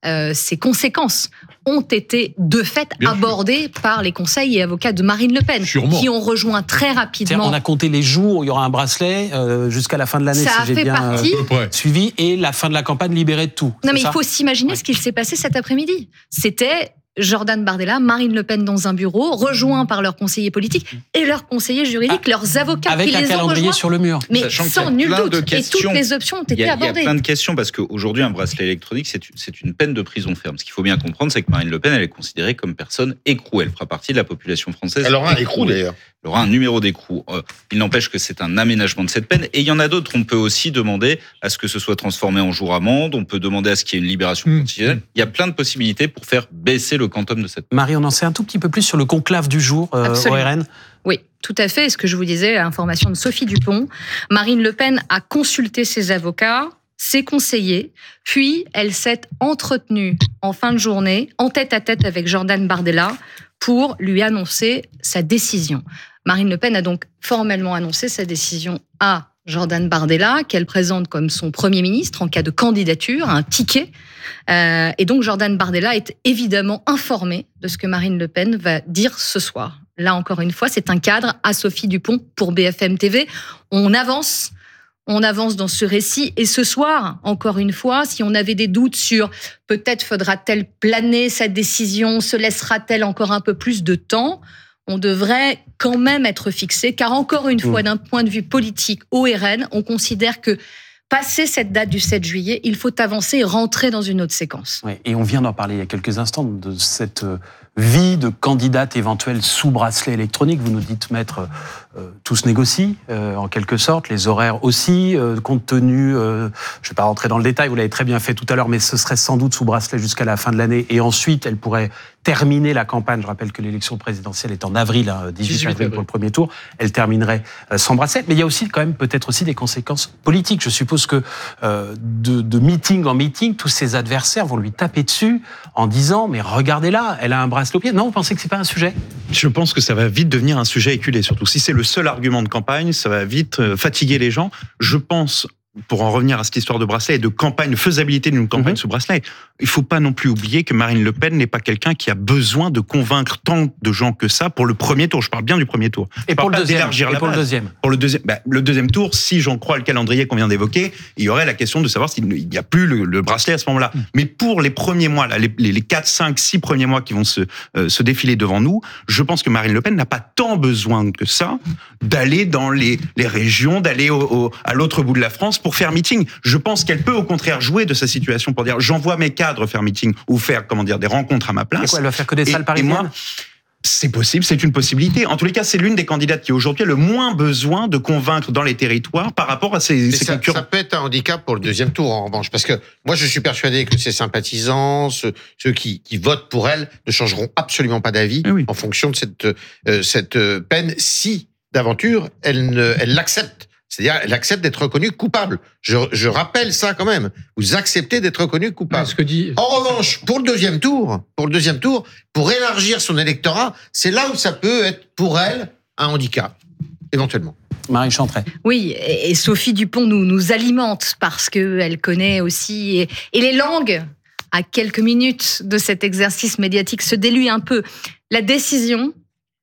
euh, ces conséquences ont été de fait Bien abordées sûr. par les conseils et avocats de Marine Le Pen, Sûrement. qui ont rejoint très rapidement. On a compté les jours où il y aura un bracelet euh, jusqu'à la fin de l'année, ça si j'ai fait bien partie... euh, suivi, et la fin de la campagne libérée de tout. Non, mais ça il faut s'imaginer ouais. ce qu'il s'est passé cet après-midi. C'était Jordan Bardella, Marine Le Pen dans un bureau, rejoints par leurs conseillers politiques et leurs conseillers juridiques, ah, leurs avocats avec qui un les ont calendrier rejoints. sur le mur. Mais sans nul doute. Et toutes les options ont été il y a, abordées. Il y a plein de questions parce qu'aujourd'hui, un bracelet électronique, c'est, c'est une peine de prison ferme. Ce qu'il faut bien comprendre, c'est que Marine Le Pen, elle est considérée comme personne écrou. Elle fera partie de la population française. Elle aura un écrou d'ailleurs. Elle aura un numéro d'écrou. Il n'empêche que c'est un aménagement de cette peine. Et il y en a d'autres. On peut aussi demander à ce que ce soit transformé en jour amende. On peut demander à ce qu'il y ait une libération mmh. conditionnelle. Il y a plein de possibilités pour faire baisser le quantum de cette peine. Marie, on en sait un tout petit peu plus sur le conclave du jour euh, au R N. Oui, tout à fait. Ce que je vous disais, information de Sophie Dupont. Marine Le Pen a consulté ses avocats, ses conseillers, puis elle s'est entretenue en fin de journée, en tête-à-tête avec Jordan Bardella, pour lui annoncer sa décision. Marine Le Pen a donc formellement annoncé sa décision à Jordan Bardella, qu'elle présente comme son Premier ministre en cas de candidature, un ticket. Euh, et donc Jordan Bardella est évidemment informé de ce que Marine Le Pen va dire ce soir. Là, encore une fois, c'est un cadre à Sophie Dupont pour B F M T V. On avance, on avance dans ce récit. Et ce soir, encore une fois, si on avait des doutes sur peut-être faudra-t-elle planer sa décision, se laissera-t-elle encore un peu plus de temps, on devrait quand même être fixé, car encore une fois, d'un point de vue politique, au R N, on considère que passé cette date du sept juillet, il faut avancer et rentrer dans une autre séquence. Oui, et on vient d'en parler il y a quelques instants, de cette vie de candidate éventuelle sous bracelet électronique. Vous nous dites, maître, euh, tout se négocie, euh, en quelque sorte, les horaires aussi, euh, compte tenu, euh, je ne vais pas rentrer dans le détail, vous l'avez très bien fait tout à l'heure, mais ce serait sans doute sous bracelet jusqu'à la fin de l'année, et ensuite, elle pourrait terminer la campagne. Je rappelle que l'élection présidentielle est en avril, hein, dix-huit avril pour le premier tour. Elle terminerait euh, sans bracelet. Mais il y a aussi quand même peut-être aussi des conséquences politiques. Je suppose que euh, de, de meeting en meeting, tous ses adversaires vont lui taper dessus en disant « Mais regardez-là, elle a un bracelet au pied ». Non, vous pensez que c'est pas un sujet ? Je pense que ça va vite devenir un sujet éculé. Surtout si c'est le seul argument de campagne, ça va vite fatiguer les gens. Je pense, pour en revenir à cette histoire de bracelet et de campagne, de faisabilité d'une campagne mmh. sous bracelet, il faut pas non plus oublier que Marine Le Pen n'est pas quelqu'un qui a besoin de convaincre tant de gens que ça pour le premier tour. Je parle bien du premier tour. Et pour le deuxième. Et pour le deuxième. Pour le deuxième, bah, le deuxième tour, si j'en crois le calendrier qu'on vient d'évoquer, il y aurait la question de savoir s'il n'y a plus le, le bracelet à ce moment-là. Mmh. Mais pour les premiers mois, là, les, les quatre, cinq, six premiers mois qui vont se, euh, se défiler devant nous, je pense que Marine Le Pen n'a pas tant besoin que ça d'aller dans les, les régions, d'aller au, au, à l'autre bout de la France pour faire meeting. Je pense qu'elle peut au contraire jouer de sa situation pour dire j'envoie mes cadres faire meeting ou faire comment dire des rencontres à ma place. Et quoi, elle va faire que des salles parisiennes ? C'est possible, c'est une possibilité. En tous les cas, c'est l'une des candidates qui aujourd'hui a le moins besoin de convaincre dans les territoires par rapport à ses, ses ça, concurrents. Ça peut être un handicap pour le deuxième tour en revanche, parce que moi je suis persuadé que ses sympathisants, ceux, ceux qui, qui votent pour elle, ne changeront absolument pas d'avis oui. en fonction de cette, euh, cette peine si d'aventure elle, ne, elle l'accepte. C'est-à-dire, elle accepte d'être reconnue coupable. Je, je rappelle ça quand même. Vous acceptez d'être reconnue coupable. Ce que dit... En revanche, pour le deuxième tour, pour le deuxième tour, pour élargir son électorat, c'est là où ça peut être pour elle un handicap, éventuellement. Marie Chantret. Oui, et Sophie Dupont nous, nous alimente parce qu'elle connaît aussi... Et, et les langues, à quelques minutes de cet exercice médiatique, se déluent un peu. La décision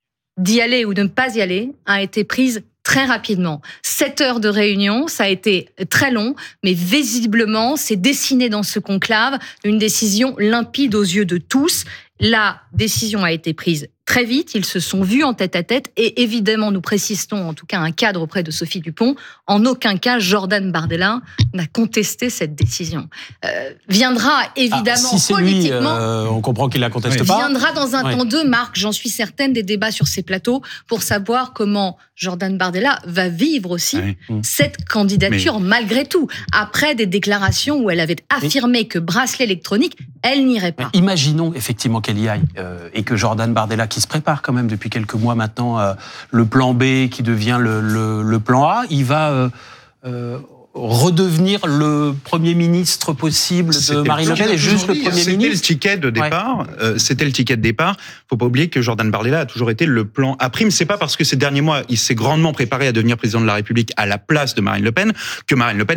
d'y aller ou de ne pas y aller a été prise très rapidement. Sept heures de réunion, ça a été très long, mais visiblement, c'est dessiné dans ce conclave une décision limpide aux yeux de tous. La décision a été prise très vite, ils se sont vus en tête-à-tête et évidemment, nous précisons en tout cas un cadre auprès de Sophie Dupont, en aucun cas Jordan Bardella n'a contesté cette décision. Euh, viendra évidemment ah, si c'est politiquement... Lui, euh, on comprend qu'il la conteste oui. pas. Viendra dans un oui. temps deux, Marc, j'en suis certaine, des débats sur ces plateaux pour savoir comment Jordan Bardella va vivre aussi oui. cette candidature Mais... malgré tout. Après des déclarations où elle avait affirmé Mais... que bracelet électronique, elle n'irait pas. Mais imaginons effectivement qu'elle y aille euh, et que Jordan Bardella, qui se prépare quand même depuis quelques mois maintenant, euh, le plan B qui devient le, le, le plan A, il va euh, euh, redevenir le Premier ministre possible c'était de Marine Le Pen et juste le Premier c'était ministre. C'était le ticket de départ. Ouais. Euh, c'était le ticket de départ. Faut pas oublier que Jordan Bardella a toujours été le plan A prime. C'est pas parce que ces derniers mois, il s'est grandement préparé à devenir président de la République à la place de Marine Le Pen que Marine Le Pen était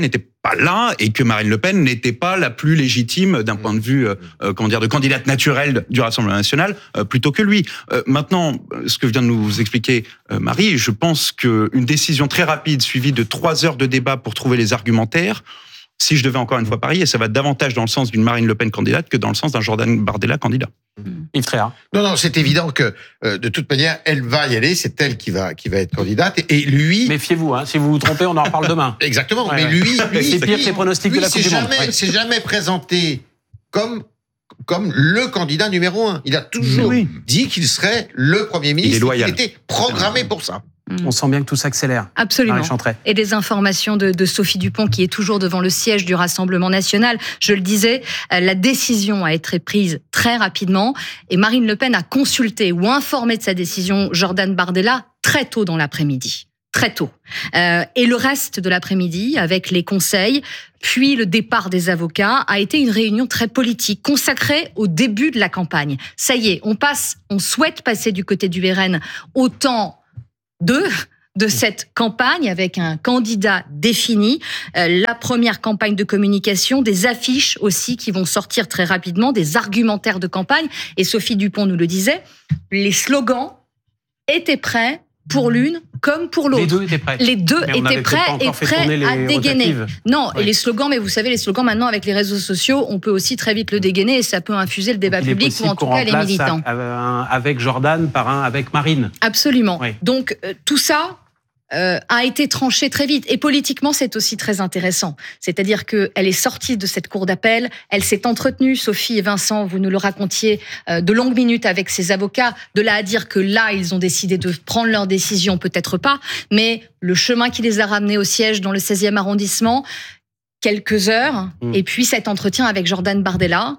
pas là et que Marine Le Pen n'était pas la plus légitime d'un point de vue euh, comment dire de candidate naturelle du Rassemblement national euh, plutôt que lui. Euh, maintenant, ce que vient de nous expliquer euh, Marie, je pense qu'une décision très rapide suivie de trois heures de débat pour trouver les argumentaires, si je devais encore une fois parier, ça va davantage dans le sens d'une Marine Le Pen candidate que dans le sens d'un Jordan Bardella candidat. Yves Tréhard. Non, non, c'est évident que euh, de toute manière, elle va y aller. C'est elle qui va qui va être candidate. Et, et lui, méfiez-vous. Hein, si vous vous trompez, on en reparle demain. Exactement. Ouais, mais ouais. lui, lui c'est pire lui, que les pronostics lui, de la Coupe du Monde. Jamais, ouais. C'est jamais présenté comme comme le candidat numéro un. Il a toujours oui. dit qu'il serait le Premier ministre. Il est loyal. Il était programmé pour ça. On sent bien que tout s'accélère. Absolument. Marie Chantrey. Et des informations de, de Sophie Dupont, qui est toujours devant le siège du Rassemblement national. Je le disais, la décision a été prise très rapidement et Marine Le Pen a consulté ou informé de sa décision Jordan Bardella très tôt dans l'après-midi. Très tôt. Euh, et le reste de l'après-midi, avec les conseils, puis le départ des avocats, a été une réunion très politique, consacrée au début de la campagne. Ça y est, on passe, on souhaite passer du côté du R N au temps de, de cette campagne avec un candidat défini, euh, la première campagne de communication, des affiches aussi qui vont sortir très rapidement, des argumentaires de campagne. Et Sophie Dupont nous le disait, les slogans étaient prêts pour l'une comme pour l'autre. Les deux étaient prêts. Les deux Mais on étaient avait prêts peut-être pas et encore fait prêts tourner les à dégainer. rotatives. Non, Ouais. et les slogans, mais vous savez, les slogans maintenant avec les réseaux sociaux, on peut aussi très vite le dégainer et ça peut infuser le débat Il est public ou possible en tout qu'on cas les remplace militants. un avec Jordan par un avec Marine. Absolument. Oui. Donc euh, tout ça euh, a été tranché très vite. Et politiquement, c'est aussi très intéressant. C'est-à-dire qu'elle est sortie de cette cour d'appel, elle s'est entretenue, Sophie et Vincent, vous nous le racontiez, euh, de longues minutes avec ses avocats. De là à dire que là, ils ont décidé de prendre leur décision, peut-être pas, mais le chemin qui les a ramenés au siège dans le seizième arrondissement, quelques heures, mmh. et puis cet entretien avec Jordan Bardella,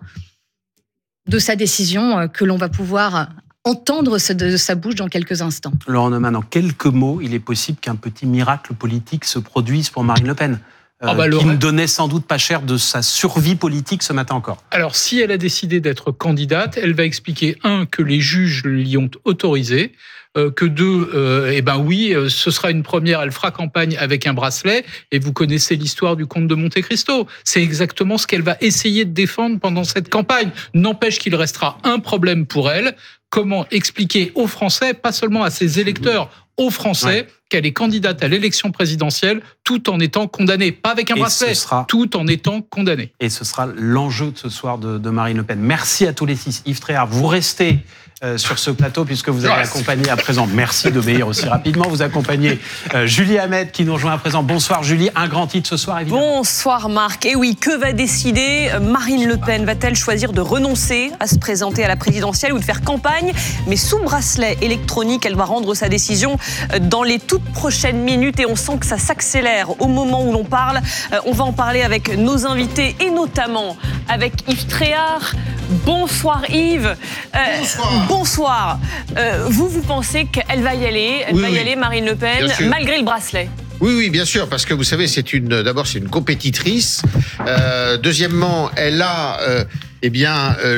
de sa décision euh, que l'on va pouvoir entendre de sa bouche dans quelques instants. Laurent Neumann, en quelques mots, il est possible qu'un petit miracle politique se produise pour Marine Le Pen, euh, ah bah, qui Laurent... ne donnait sans doute pas cher de sa survie politique ce matin encore. Alors, si elle a décidé d'être candidate, elle va expliquer, un, que les juges l'y ont autorisé, euh, que deux, euh, eh ben oui, euh, ce sera une première, elle fera campagne avec un bracelet, et vous connaissez l'histoire du comte de Monte Cristo. C'est exactement ce qu'elle va essayer de défendre pendant cette campagne. N'empêche qu'il restera un problème pour elle. Comment expliquer aux Français, pas seulement à ses électeurs, aux Français, ouais. qu'elle est candidate à l'élection présidentielle tout en étant condamnée. Pas avec un bracelet, sera... tout en étant condamnée. Et ce sera l'enjeu de ce soir de, de Marine Le Pen. Merci à tous les six. Yves Tréhard, vous restez euh, sur ce plateau puisque vous allez accompagner à présent. Merci d'obéir aussi rapidement. Vous accompagnez euh, Julie Hamet qui nous rejoint à présent. Bonsoir Julie, un grand titre ce soir évidemment. Bonsoir Marc. Et oui, que va décider Marine Le Pen? Va-t-elle choisir de renoncer à se présenter à la présidentielle ou de faire campagne? Mais sous bracelet électronique, elle va rendre sa décision dans les toutes prochaines minutes et on sent que ça s'accélère au moment où l'on parle. On va en parler avec nos invités et notamment avec Yves Tréhard. Bonsoir Yves. Bonsoir. Euh, bonsoir. Euh, vous, vous pensez qu'elle va y aller, elle oui, va y oui. aller, Marine Le Pen, malgré le bracelet? Oui, oui, bien sûr, parce que vous savez, c'est une. D'abord, c'est une compétitrice. Euh, deuxièmement, elle a, euh, eh bien, euh,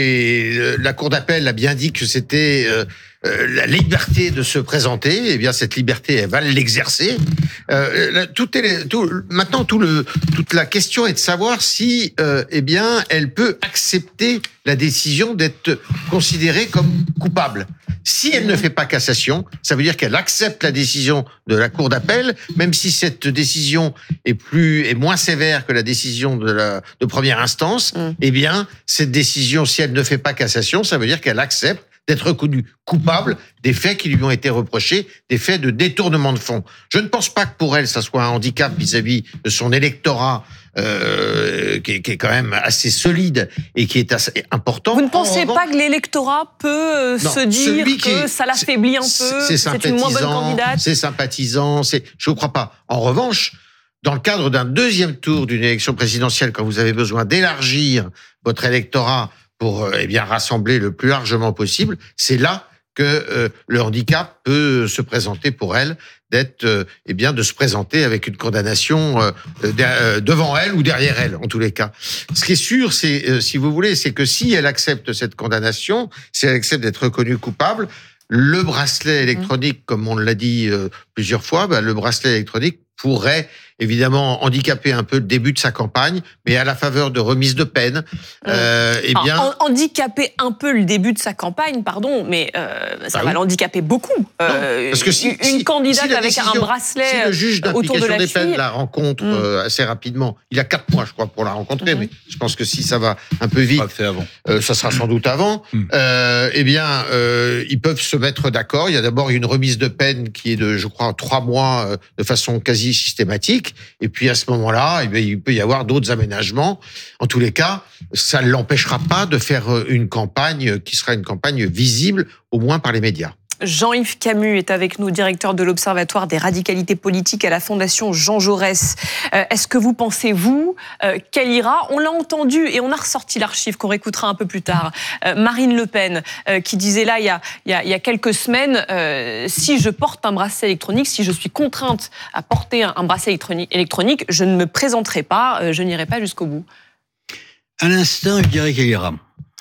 les. La cour d'appel a bien dit que c'était. Euh, Euh, la liberté de se présenter, eh bien cette liberté, elle va l'exercer. Euh, tout est, tout, maintenant, tout le, toute la question est de savoir si, euh, eh bien, elle peut accepter la décision d'être considérée comme coupable. Si elle ne fait pas cassation, ça veut dire qu'elle accepte la décision de la cour d'appel, même si cette décision est plus est moins sévère que la décision de la de première instance. Mmh. Eh bien, cette décision, si elle ne fait pas cassation, ça veut dire qu'elle accepte d'être reconnue coupable des faits qui lui ont été reprochés, des faits de détournement de fonds. Je ne pense pas que pour elle, ça soit un handicap vis-à-vis de son électorat euh, qui, est, qui est quand même assez solide et qui est assez important. Vous ne pensez revanche, pas que l'électorat peut euh, non, se dire que est, ça l'affaiblit un peu, c'est, c'est une moins bonne candidate? C'est sympathisant, c'est, je ne crois pas. En revanche, dans le cadre d'un deuxième tour d'une élection présidentielle, quand vous avez besoin d'élargir votre électorat pour eh bien rassembler le plus largement possible, c'est là que euh, le handicap peut se présenter pour elle, d'être euh, eh bien de se présenter avec une condamnation euh, de, devant elle ou derrière elle, en tous les cas. Ce qui est sûr, c'est euh, si vous voulez, c'est que si elle accepte cette condamnation, si elle accepte d'être reconnue coupable, le bracelet électronique, comme on l'a dit euh, plusieurs fois, bah, le bracelet électronique pourrait évidemment handicaper un peu le début de sa campagne, mais à la faveur de remise de peine, euh, eh bien... Alors, handicaper un peu le début de sa campagne, pardon, mais euh, ça bah va oui. l'handicaper beaucoup. Euh, parce que si, une si, candidate si avec décision, un bracelet si le juge autour de d'application la des peines cheville, la rencontre mm. euh, assez rapidement, il a quatre mois, je crois, pour la rencontrer, mm-hmm. mais je pense que si ça va un peu vite, fait avant. Euh, ça sera sans doute avant, mm. euh, eh bien, euh, ils peuvent se mettre d'accord. Il y a d'abord une remise de peine qui est de, je crois, trois mois euh, de façon quasi systématique, et puis à ce moment-là, eh bien, il peut y avoir d'autres aménagements. En tous les cas, ça ne l'empêchera pas de faire une campagne qui sera une campagne visible, au moins par les médias. Jean-Yves Camus est avec nous, directeur de l'Observatoire des radicalités politiques à la Fondation Jean Jaurès. Euh, est-ce que vous pensez, vous, euh, qu'elle ira? On l'a entendu et on a ressorti l'archive qu'on réécoutera un peu plus tard. Euh, Marine Le Pen, euh, qui disait là, il y a, il y a, il y a quelques semaines, euh, si je porte un bracelet électronique, si je suis contrainte à porter un, un bracelet électronique, électronique, je ne me présenterai pas, euh, je n'irai pas jusqu'au bout. À l'instant, je dirais qu'elle ira.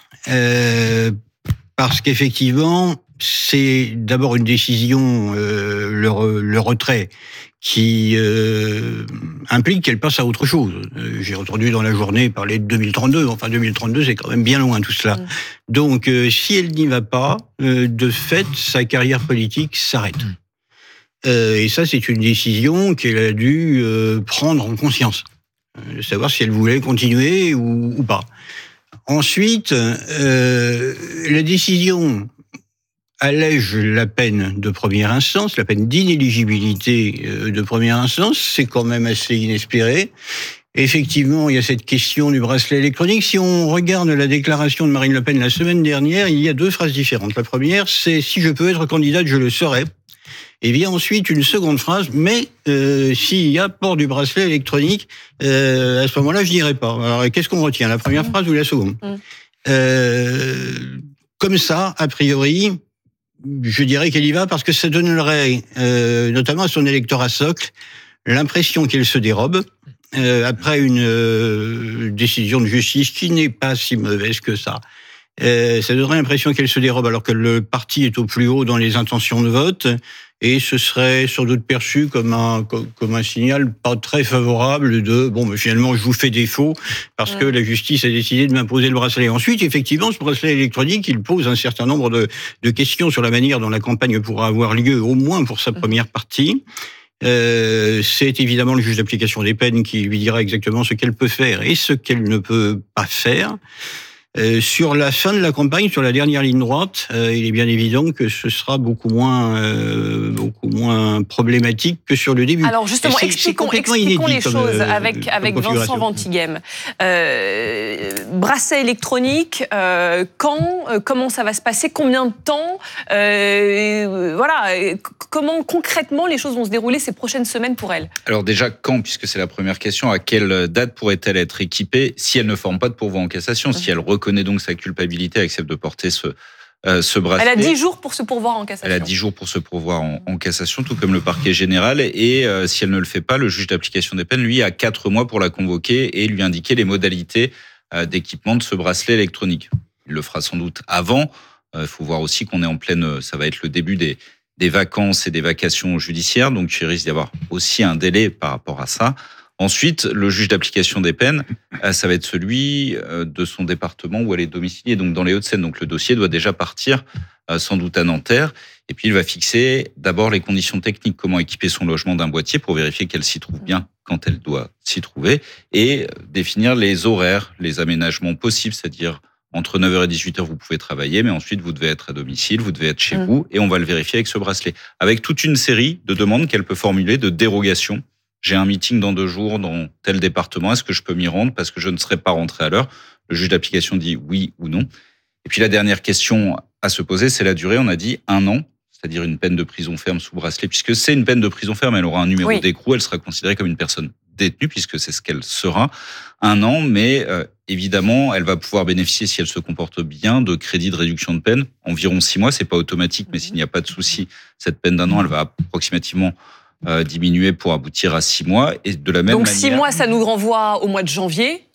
Euh, parce qu'effectivement, c'est d'abord une décision, euh, le, re, le retrait, qui euh, implique qu'elle passe à autre chose. Euh, j'ai entendu dans la journée parler de deux mille trente-deux. Enfin, deux mille trente-deux, c'est quand même bien loin tout cela. Mmh. Donc, euh, si elle n'y va pas, euh, de fait, sa carrière politique s'arrête. Mmh. Euh, et ça, c'est une décision qu'elle a dû euh, prendre en conscience. Euh, savoir si elle voulait continuer ou, ou pas. Ensuite, euh, la décision allège la peine de première instance, la peine d'inéligibilité de première instance, c'est quand même assez inespéré. Effectivement, il y a cette question du bracelet électronique. Si on regarde la déclaration de Marine Le Pen la semaine dernière, il y a deux phrases différentes. La première, c'est « si je peux être candidate, je le serai ». Et vient ensuite une seconde phrase, mais euh, s'il y a port du bracelet électronique, euh, à ce moment-là, je n'irai pas. Alors, qu'est-ce qu'on retient, la première phrase ou la seconde? mmh. euh, Comme ça, a priori, je dirais qu'elle y va parce que ça donnerait, euh, notamment à son électorat socle, l'impression qu'elle se dérobe euh, après une euh, décision de justice qui n'est pas si mauvaise que ça. Euh, ça donnerait l'impression qu'elle se dérobe alors que le parti est au plus haut dans les intentions de vote et ce serait sans doute perçu comme un comme un signal pas très favorable de bon ben finalement je vous fais défaut parce que la justice a décidé de m'imposer le bracelet. Ensuite, effectivement, ce bracelet électronique, il pose un certain nombre de de questions sur la manière dont la campagne pourra avoir lieu, au moins pour sa première partie. Euh, c'est évidemment le juge d'application des peines qui lui dira exactement ce qu'elle peut faire et ce qu'elle ne peut pas faire. Euh, sur la fin de la campagne, sur la dernière ligne droite, euh, il est bien évident que ce sera beaucoup moins, euh, beaucoup moins problématique que sur le début. Alors justement, c'est, expliquons, c'est expliquons les comme, choses euh, avec, avec Vincent Ventighem. Euh, bracelet électronique, euh, quand, euh, comment ça va se passer, combien de temps, euh, voilà, euh, comment concrètement les choses vont se dérouler ces prochaines semaines pour elle? Alors déjà, quand, puisque c'est la première question, à quelle date pourrait-elle être équipée si elle ne forme pas de pourvoi en cassation, si elle connaît donc sa culpabilité, accepte de porter ce, euh, ce bracelet. Elle a dix jours pour se pourvoir en cassation. Elle a dix jours pour se pourvoir en, en cassation, tout comme le parquet général. Et euh, si elle ne le fait pas, le juge d'application des peines, lui, a quatre mois pour la convoquer et lui indiquer les modalités euh, d'équipement de ce bracelet électronique. Il le fera sans doute avant. Il euh, faut voir aussi qu'on est en pleine... Ça va être le début des, des vacances et des vacations judiciaires, donc il risque d'y avoir aussi un délai par rapport à ça. Ensuite, le juge d'application des peines, ça va être celui de son département où elle est domiciliée, donc dans les Hauts-de-Seine. Donc le dossier doit déjà partir sans doute à Nanterre. Et puis il va fixer d'abord les conditions techniques, comment équiper son logement d'un boîtier pour vérifier qu'elle s'y trouve bien quand elle doit s'y trouver, et définir les horaires, les aménagements possibles, c'est-à-dire entre neuf heures et dix-huit heures, vous pouvez travailler, mais ensuite vous devez être à domicile, vous devez être chez mmh. vous, et on va le vérifier avec ce bracelet. Avec toute une série de demandes qu'elle peut formuler, de dérogations. J'ai un meeting dans deux jours dans tel département, est-ce que je peux m'y rendre parce que je ne serai pas rentré à l'heure? Le juge d'application dit oui ou non. Et puis la dernière question à se poser, c'est la durée. On a dit un an, c'est-à-dire une peine de prison ferme sous bracelet, puisque c'est une peine de prison ferme, elle aura un numéro oui. d'écrou, elle sera considérée comme une personne détenue, puisque c'est ce qu'elle sera. Un an, mais euh, évidemment, elle va pouvoir bénéficier, si elle se comporte bien, de crédits de réduction de peine. Environ six mois, c'est pas automatique, mais s'il n'y a pas de souci, cette peine d'un an, elle va approximativement Euh, diminuer pour aboutir à six mois. Et de la même Donc manière... six mois, ça nous renvoie au mois de janvier.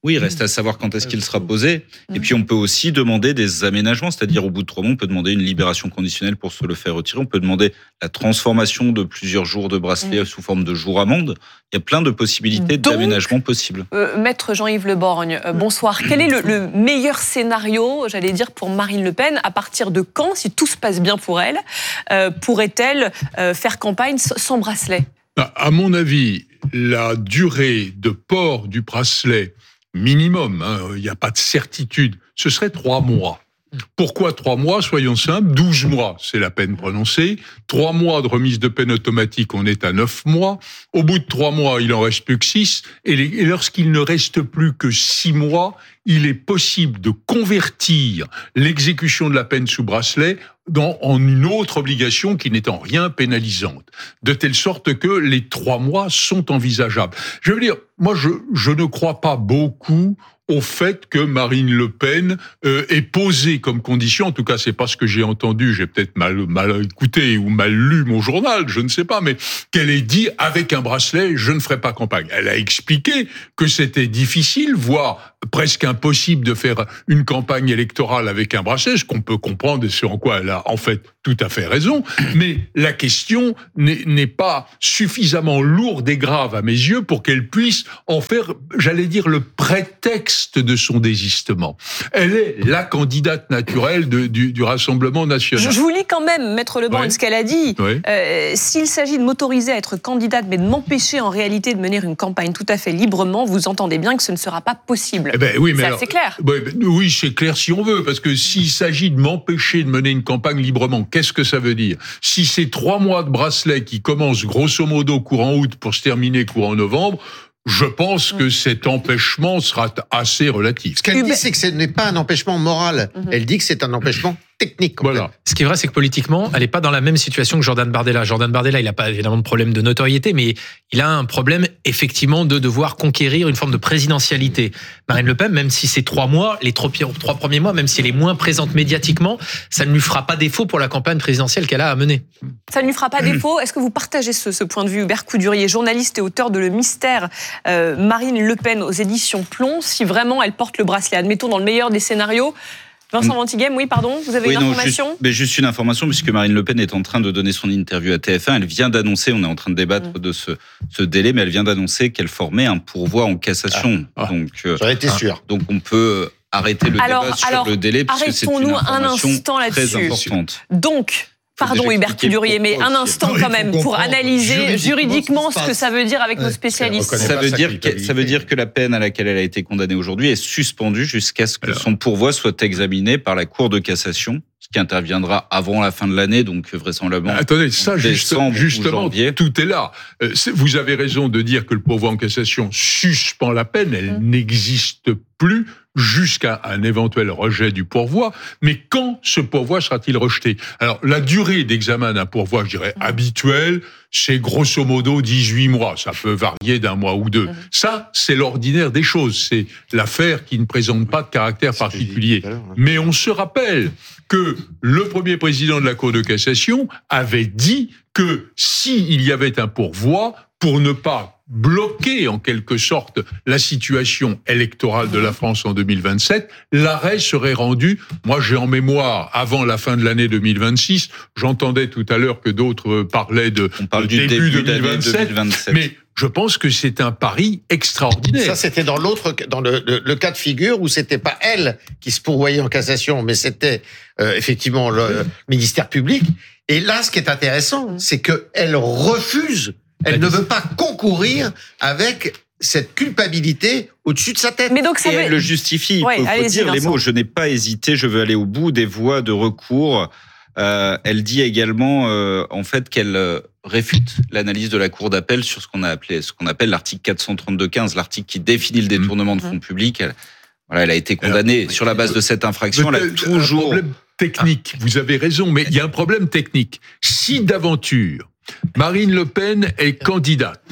Oui, il reste à savoir quand est-ce qu'il sera posé. Et puis, on peut aussi demander des aménagements, c'est-à-dire au bout de trois mois, on peut demander une libération conditionnelle pour se le faire retirer. On peut demander la transformation de plusieurs jours de bracelet mmh. sous forme de jours amende. Il y a plein de possibilités Donc, d'aménagement possibles. Euh, Maître Jean-Yves Le Borgne, euh, bonsoir. Quel est le, le meilleur scénario, j'allais dire, pour Marine Le Pen? À partir de quand, si tout se passe bien pour elle, euh, pourrait-elle euh, faire campagne sans bracelet? À mon avis, la durée de port du bracelet minimum, hein, il n'y a pas de certitude, ce serait trois mois. Pourquoi trois mois? Soyons simples, douze mois, c'est la peine prononcée. Trois mois de remise de peine automatique, on est à neuf mois. Au bout de trois mois, il en reste plus que six. Et, les, et lorsqu'il ne reste plus que six mois, il est possible de convertir l'exécution de la peine sous bracelet dans, en une autre obligation qui n'est en rien pénalisante. De telle sorte que les trois mois sont envisageables. Je veux dire, moi, je, je ne crois pas beaucoup au fait que Marine Le Pen euh, ait posé comme condition, en tout cas c'est pas ce que j'ai entendu, j'ai peut-être mal, mal écouté ou mal lu mon journal, je ne sais pas, mais qu'elle ait dit avec un bracelet, je ne ferai pas campagne. Elle a expliqué que c'était difficile, voire presque impossible de faire une campagne électorale avec un bracelet, ce qu'on peut comprendre et ce en quoi elle a en fait tout à fait raison, mais la question n'est, n'est pas suffisamment lourde et grave à mes yeux pour qu'elle puisse en faire, j'allais dire, le prétexte de son désistement. Elle est la candidate naturelle de, du, du Rassemblement national. Je vous lis quand même, Maître Le Borgne, ouais. ce qu'elle a dit. Ouais. Euh, s'il s'agit de m'autoriser à être candidate, mais de m'empêcher en réalité de mener une campagne tout à fait librement, vous entendez bien que ce ne sera pas possible. Eh ben, oui, mais c'est alors, assez clair. Ouais, ben, oui, c'est clair si on veut, parce que s'il s'agit de m'empêcher de mener une campagne librement, qu'est-ce que ça veut dire? Si c'est trois mois de bracelet qui commencent grosso modo courant août pour se terminer courant novembre, je pense que cet empêchement sera assez relatif. Ce qu'elle dit, c'est que ce n'est pas un empêchement moral. Mm-hmm. Elle dit que c'est un empêchement technique. Voilà. Ce qui est vrai, c'est que politiquement, elle n'est pas dans la même situation que Jordan Bardella. Jordan Bardella, il n'a pas évidemment de problème de notoriété, mais il a un problème effectivement de devoir conquérir une forme de présidentialité. Marine Le Pen, même si c'est trois mois, les trois, trois premiers mois, même si elle est moins présente médiatiquement, ça ne lui fera pas défaut pour la campagne présidentielle qu'elle a à mener. Ça ne lui fera pas défaut. Est-ce que vous partagez ce, ce point de vue? Hubert Coudurier, journaliste et auteur de Le Mystère, euh, Marine Le Pen aux éditions Plomb, si vraiment elle porte le bracelet, admettons dans le meilleur des scénarios. Vincent Ventighem, oui, pardon, vous avez oui, une non, information juste, mais juste une information, puisque Marine Le Pen est en train de donner son interview à T F un. Elle vient d'annoncer, on est en train de débattre mmh. de ce, ce délai, mais elle vient d'annoncer qu'elle formait un pourvoi en cassation. Ah, donc, j'en étais sûr. Donc on peut arrêter le alors, débat sur alors, le délai, puisque c'est une information un instant très importante. Donc, pardon Hubert Coudurier, mais un instant quand même pour analyser juridiquement ce que ça veut dire avec nos spécialistes. Ça veut dire que ça veut dire que la peine à laquelle elle a été condamnée aujourd'hui est suspendue jusqu'à ce que son pourvoi soit examiné par la Cour de cassation, ce qui interviendra avant la fin de l'année, donc vraisemblablement. Attendez, ça décembre, justement, janvier. Tout est là. Vous avez raison de dire que le pourvoi en cassation suspend la peine, elle mmh. n'existe plus jusqu'à un éventuel rejet du pourvoi. Mais quand ce pourvoi sera-t-il rejeté? Alors, la durée d'examen d'un pourvoi, je dirais, habituel, c'est grosso modo dix-huit mois. Ça peut varier d'un mois ou deux. Ça, c'est l'ordinaire des choses. C'est l'affaire qui ne présente pas de caractère particulier. Mais on se rappelle que le premier président de la Cour de cassation avait dit que s'il y avait un pourvoi, pour ne pas bloquer en quelque sorte la situation électorale de la France en deux mille vingt-sept, l'arrêt serait rendu, moi j'ai en mémoire, avant la fin de l'année deux mille vingt-six, j'entendais tout à l'heure que d'autres parlaient de On parle du début, début deux mille vingt-sept, deux mille vingt-sept, mais je pense que c'est un pari extraordinaire. Ça, c'était dans l'autre, dans le, le, le cas de figure où c'était pas elle qui se pourvoyait en cassation, mais c'était euh, effectivement le, le ministère public. Et là, ce qui est intéressant, c'est que elle refuse. Elle ne veut pas concourir avec cette culpabilité au-dessus de sa tête. Mais donc ça Et veut... elle le justifie. Il ouais, faut, faut dire Vincent. les mots. Je n'ai pas hésité. Je veux aller au bout des voies de recours. Euh, elle dit également, euh, en fait, qu'elle euh, réfute l'analyse de la Cour d'appel sur ce qu'on a appelé, ce qu'on appelle l'article quatre cent trente-deux quinze, l'article qui définit le détournement mmh. de fonds publics. Elle, voilà, elle a été condamnée Alors, sur la base de cette infraction. Elle a toujours. Un problème technique. Ah. Vous avez raison, mais il y a un problème technique. Si d'aventure Marine Le Pen est candidate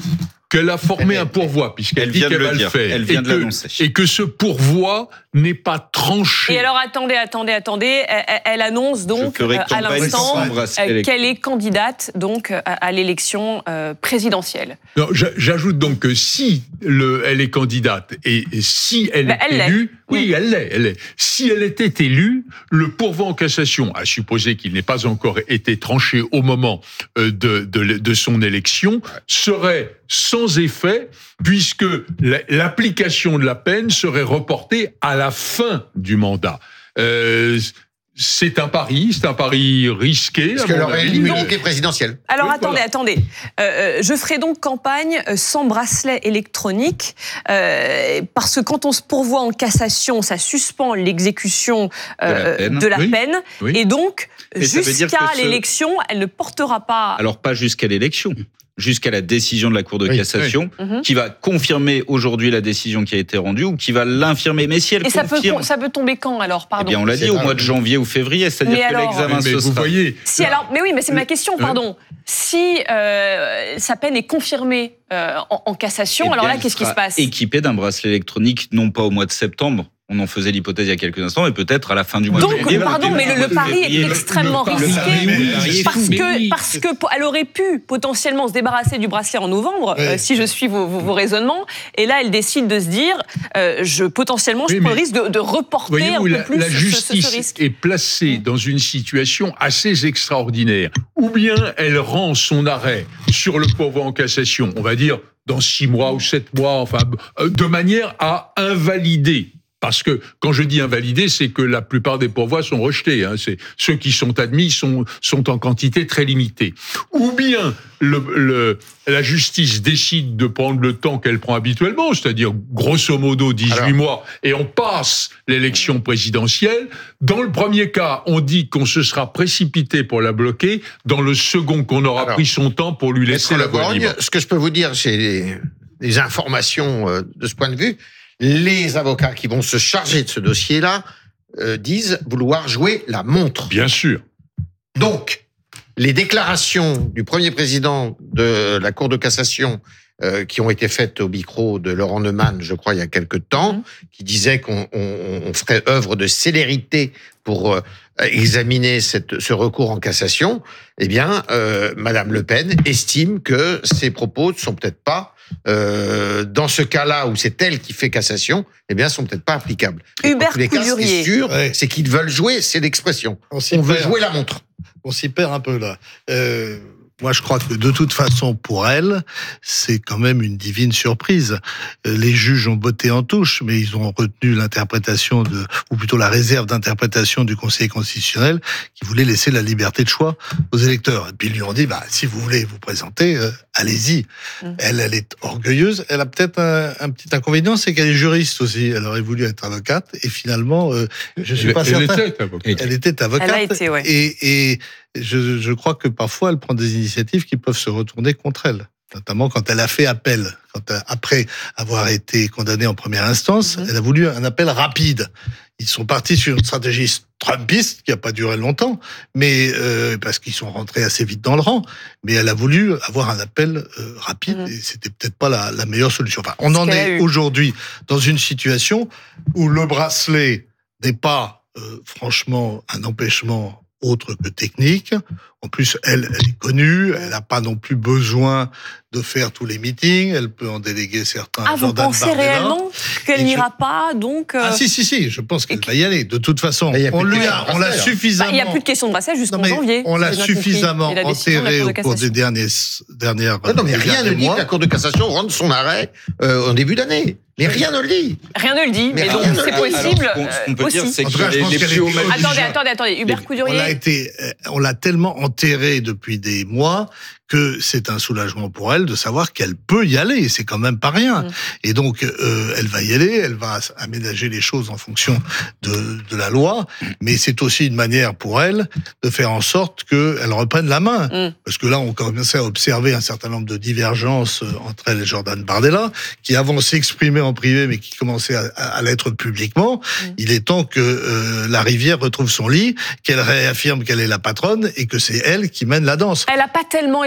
qu'elle a formé un pourvoi, puisqu'elle Elle dit vient de qu'elle le va le dire. faire. Elle vient et de que- l'annoncer. Et que ce pourvoi n'est pas tranché. Et alors attendez, attendez, attendez. Elle, elle- elle annonce donc Je ferai euh, à campagne l'instant sans bracelet euh, électronique. qu'elle est candidate donc à, à l'élection euh, présidentielle. Non, j'a- j'ajoute donc que si le, elle est candidate et, et si elle Ben, est elle l'est. élue, oui, elle l'est, elle est. Si elle était élue, le pourvoi en cassation, à supposer qu'il n'ait pas encore été tranché au moment euh, de, de, de son élection, serait sans effet puisque la- l'application de la peine serait reportée à la fin du mandat. Euh, c'est un pari, c'est un pari risqué. Parce à qu'elle mon aurait avis. l'immunité présidentielle. Alors Oui, attendez, voilà. attendez. Euh, euh, je ferai donc campagne euh, sans bracelet électronique euh, parce que quand on se pourvoit en cassation, ça suspend l'exécution euh, De la peine. de la Oui. peine. Oui. Et donc, Et ça veut dire jusqu'à que ce- l'élection, elle ne portera pas... Alors pas jusqu'à l'élection, jusqu'à la décision de la Cour de Oui, cassation, Mhm. qui va confirmer aujourd'hui la décision qui a été rendue ou qui va l'infirmer. Mais si elle Et ça peut, confirme, ça peut tomber quand alors, eh pardon bien on l'a dit C'est au ça. mois de janvier ou février, c'est-à-dire Mais que alors- l'examen Mais ce vous sera. voyez, Si alors, mais oui, mais c'est ma question, Euh, pardon. Si euh, sa peine est confirmée euh, en, en cassation, Eh alors bien, là, elle qu'est-ce qui se sera passe? Équipé d'un bracelet électronique, non pas au mois de septembre. On en faisait l'hypothèse il y a quelques instants, mais peut-être à la fin du mois Donc, de janvier. pardon, mais le, le pari est février. extrêmement le pari- risqué le pari est parce fou. que parce que elle aurait pu potentiellement se débarrasser du bracelet en novembre, Ouais. euh, si je suis vos, vos, vos raisonnements. Et là, elle décide de se dire, euh, je potentiellement, je Oui, prends le mais- risque de, de reporter un Voyez-vous, peu la, plus la ce- ce, ce justice risque. est placée dans une situation assez extraordinaire. Ou bien elle rend son arrêt sur le pourvoi en cassation, on va dire dans six mois ou sept mois, enfin, euh, de manière à invalider. Parce que quand je dis invalider, c'est que la plupart des pourvois sont rejetés. Hein. C'est ceux qui sont admis sont sont en quantité très limitée. Ou bien le, le, la justice décide de prendre le temps qu'elle prend habituellement, c'est-à-dire grosso modo dix-huit Alors. mois, et on passe l'élection présidentielle. Dans le premier cas, on dit qu'on se sera précipité pour la bloquer. Dans le second, qu'on aura Alors, pris son temps pour lui laisser Maître la voie Leborgne, libre. ce que je peux vous dire, c'est des, des informations euh, de ce point de vue. Les avocats qui vont se charger de ce dossier-là euh, disent vouloir jouer la montre. Bien sûr. Donc, les déclarations du premier président de la Cour de cassation euh, qui ont été faites au micro de Laurent Neumann, je crois, il y a quelque temps, Mhm. qui disait qu'on on, on ferait œuvre de célérité pour euh, examiner cette, ce recours en cassation, eh bien, euh, Madame Le Pen estime que ces propos ne sont peut-être pas, euh, dans ce cas-là où c'est elle qui fait cassation, eh bien, sont peut-être pas applicables. Et Hubert en tous les cas, ce qui Coudurier. est sûr, Ouais. c'est qu'ils veulent jouer, c'est l'expression. On s'y On veut perd. jouer la montre. On s'y perd un peu là. Euh, moi, je crois que de toute façon, pour elle, c'est quand même une divine surprise. Euh, Les juges ont botté en touche, mais ils ont retenu l'interprétation de, ou plutôt la réserve d'interprétation du Conseil constitutionnel, qui voulait laisser la liberté de choix aux électeurs. Et puis ils lui ont dit, bah, si vous voulez vous présenter, euh, allez-y. Mm. Elle, elle est orgueilleuse. Elle a peut-être un, un petit inconvénient, c'est qu'elle est juriste aussi. Elle aurait voulu être avocate, et finalement, euh, je suis Elle- pas elle certain. était avocate. Elle était avocate. Elle a été, ouais. Et, et je, je crois que parfois, elle prend des initiatives qui peuvent se retourner contre elle. Notamment quand elle a fait appel. Quand, euh, après avoir été condamnée en première instance, Mhm. elle a voulu un appel rapide. Ils sont partis sur une stratégie trumpiste qui n'a pas duré longtemps, mais euh, parce qu'ils sont rentrés assez vite dans le rang. Mais elle a voulu avoir un appel euh, rapide, Mhm. et c'était peut-être pas la, la meilleure solution. Enfin, on Ce en qu'elle a est eu. aujourd'hui dans une situation où le bracelet n'est pas euh, franchement un empêchement autre que technique. En plus, elle, elle est connue, elle n'a pas non plus besoin de faire tous les meetings, elle peut en déléguer certains. Ah, vous Jordan pensez Bardella. réellement qu'elle Et n'ira pas, donc... euh, Ah si, si, si, je pense qu'elle va y aller. De toute façon, Mais il y a on plus de lui question a, de on l'a bracelet, alors. bah, suffisamment... il n'y a plus de question de bracelet jusqu'en Non, mais janvier. on l'a si j'ai bien compris. suffisamment Et la décision de la enterré Cour de au cours cassation. des derniers, dernières Non, non, mais des rien ne derniers dit mois. que la Cour de cassation rende son arrêt euh, en début d'année. Mais rien ne le dit. Rien ne le dit, mais, Mais donc rien ne c'est le dit. possible Alors, ce qu'on- ce qu'on peut euh, dire, aussi. c'est En que tout cas, je les, pense les qu'elle est plus hauts obligée. magistrats- Attendez, attendez, attendez. Hubert On Coudurier. l'a été, euh, on l'a tellement enterré depuis des mois que c'est un soulagement pour elle de savoir qu'elle peut y aller. C'est quand même pas rien. Mm. Et donc, euh, elle va y aller, elle va aménager les choses en fonction de, de la loi. Mais c'est aussi une manière pour elle de faire en sorte qu'elle reprenne la main. Mm. Parce que là, on commençait à observer un certain nombre de divergences entre elle et Jordan Bardella, qui avant s'exprimaient en privé, mais qui commençaient à, à, à l'être publiquement. Mm. Il est temps que euh, la rivière retrouve son lit, qu'elle réaffirme qu'elle est la patronne et que c'est elle qui mène la danse. Elle n'a pas tellement aimé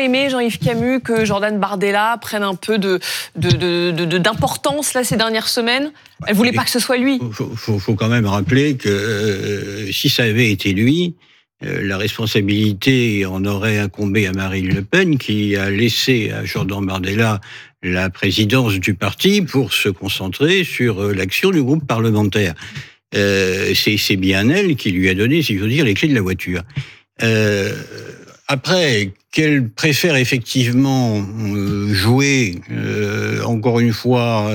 aimé, Jean-Yves Camus, que Jordan Bardella prenne un peu de, de, de, de, d'importance là, ces dernières semaines? Elle voulait pas que ce soit lui. Il faut, faut, faut quand même rappeler que euh, si ça avait été lui, euh, la responsabilité en aurait incombé à Marine Le Pen, qui a laissé à Jordan Bardella la présidence du parti pour se concentrer sur euh, l'action du groupe parlementaire. Euh, c'est, c'est bien elle qui lui a donné, si je veux dire, les clés de la voiture. Euh, après, qu'elle préfère effectivement euh, jouer, euh, encore une fois,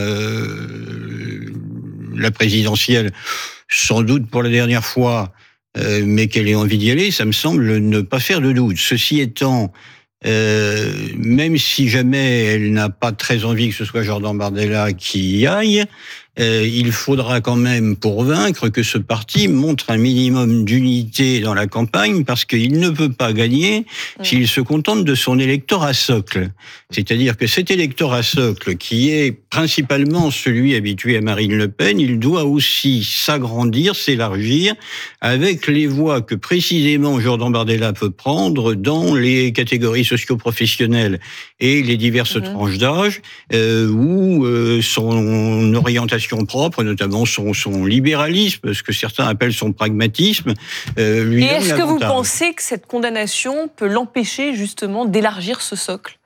euh, la présidentielle, sans doute pour la dernière fois, euh, mais qu'elle ait envie d'y aller, ça me semble ne pas faire de doute. Ceci étant, euh, même si jamais elle n'a pas très envie que ce soit Jordan Bardella qui y aille, Euh, il faudra quand même, pour vaincre, que ce parti montre un minimum d'unité dans la campagne, parce qu'il ne peut pas gagner mmh. s'il se contente de son électorat socle. C'est-à-dire que cet électorat socle, qui est principalement celui habitué à Marine Le Pen, il doit aussi s'agrandir, s'élargir, avec les voix que précisément Jordan Bardella peut prendre dans les catégories socio-professionnelles et les diverses mmh. tranches d'âge, euh, où euh, son orientation propre, notamment son, son libéralisme, ce que certains appellent son pragmatisme, euh, lui Et donne est-ce que vous l'avantage. pensez que cette condamnation peut l'empêcher justement d'élargir ce socle?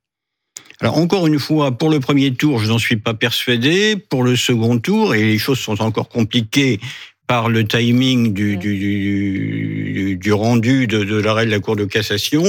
Alors encore une fois, pour le premier tour, je n'en suis pas persuadé. Pour le second tour, et les choses sont encore compliquées par le timing du, mmh. du, du, du rendu de, de l'arrêt de la Cour de cassation,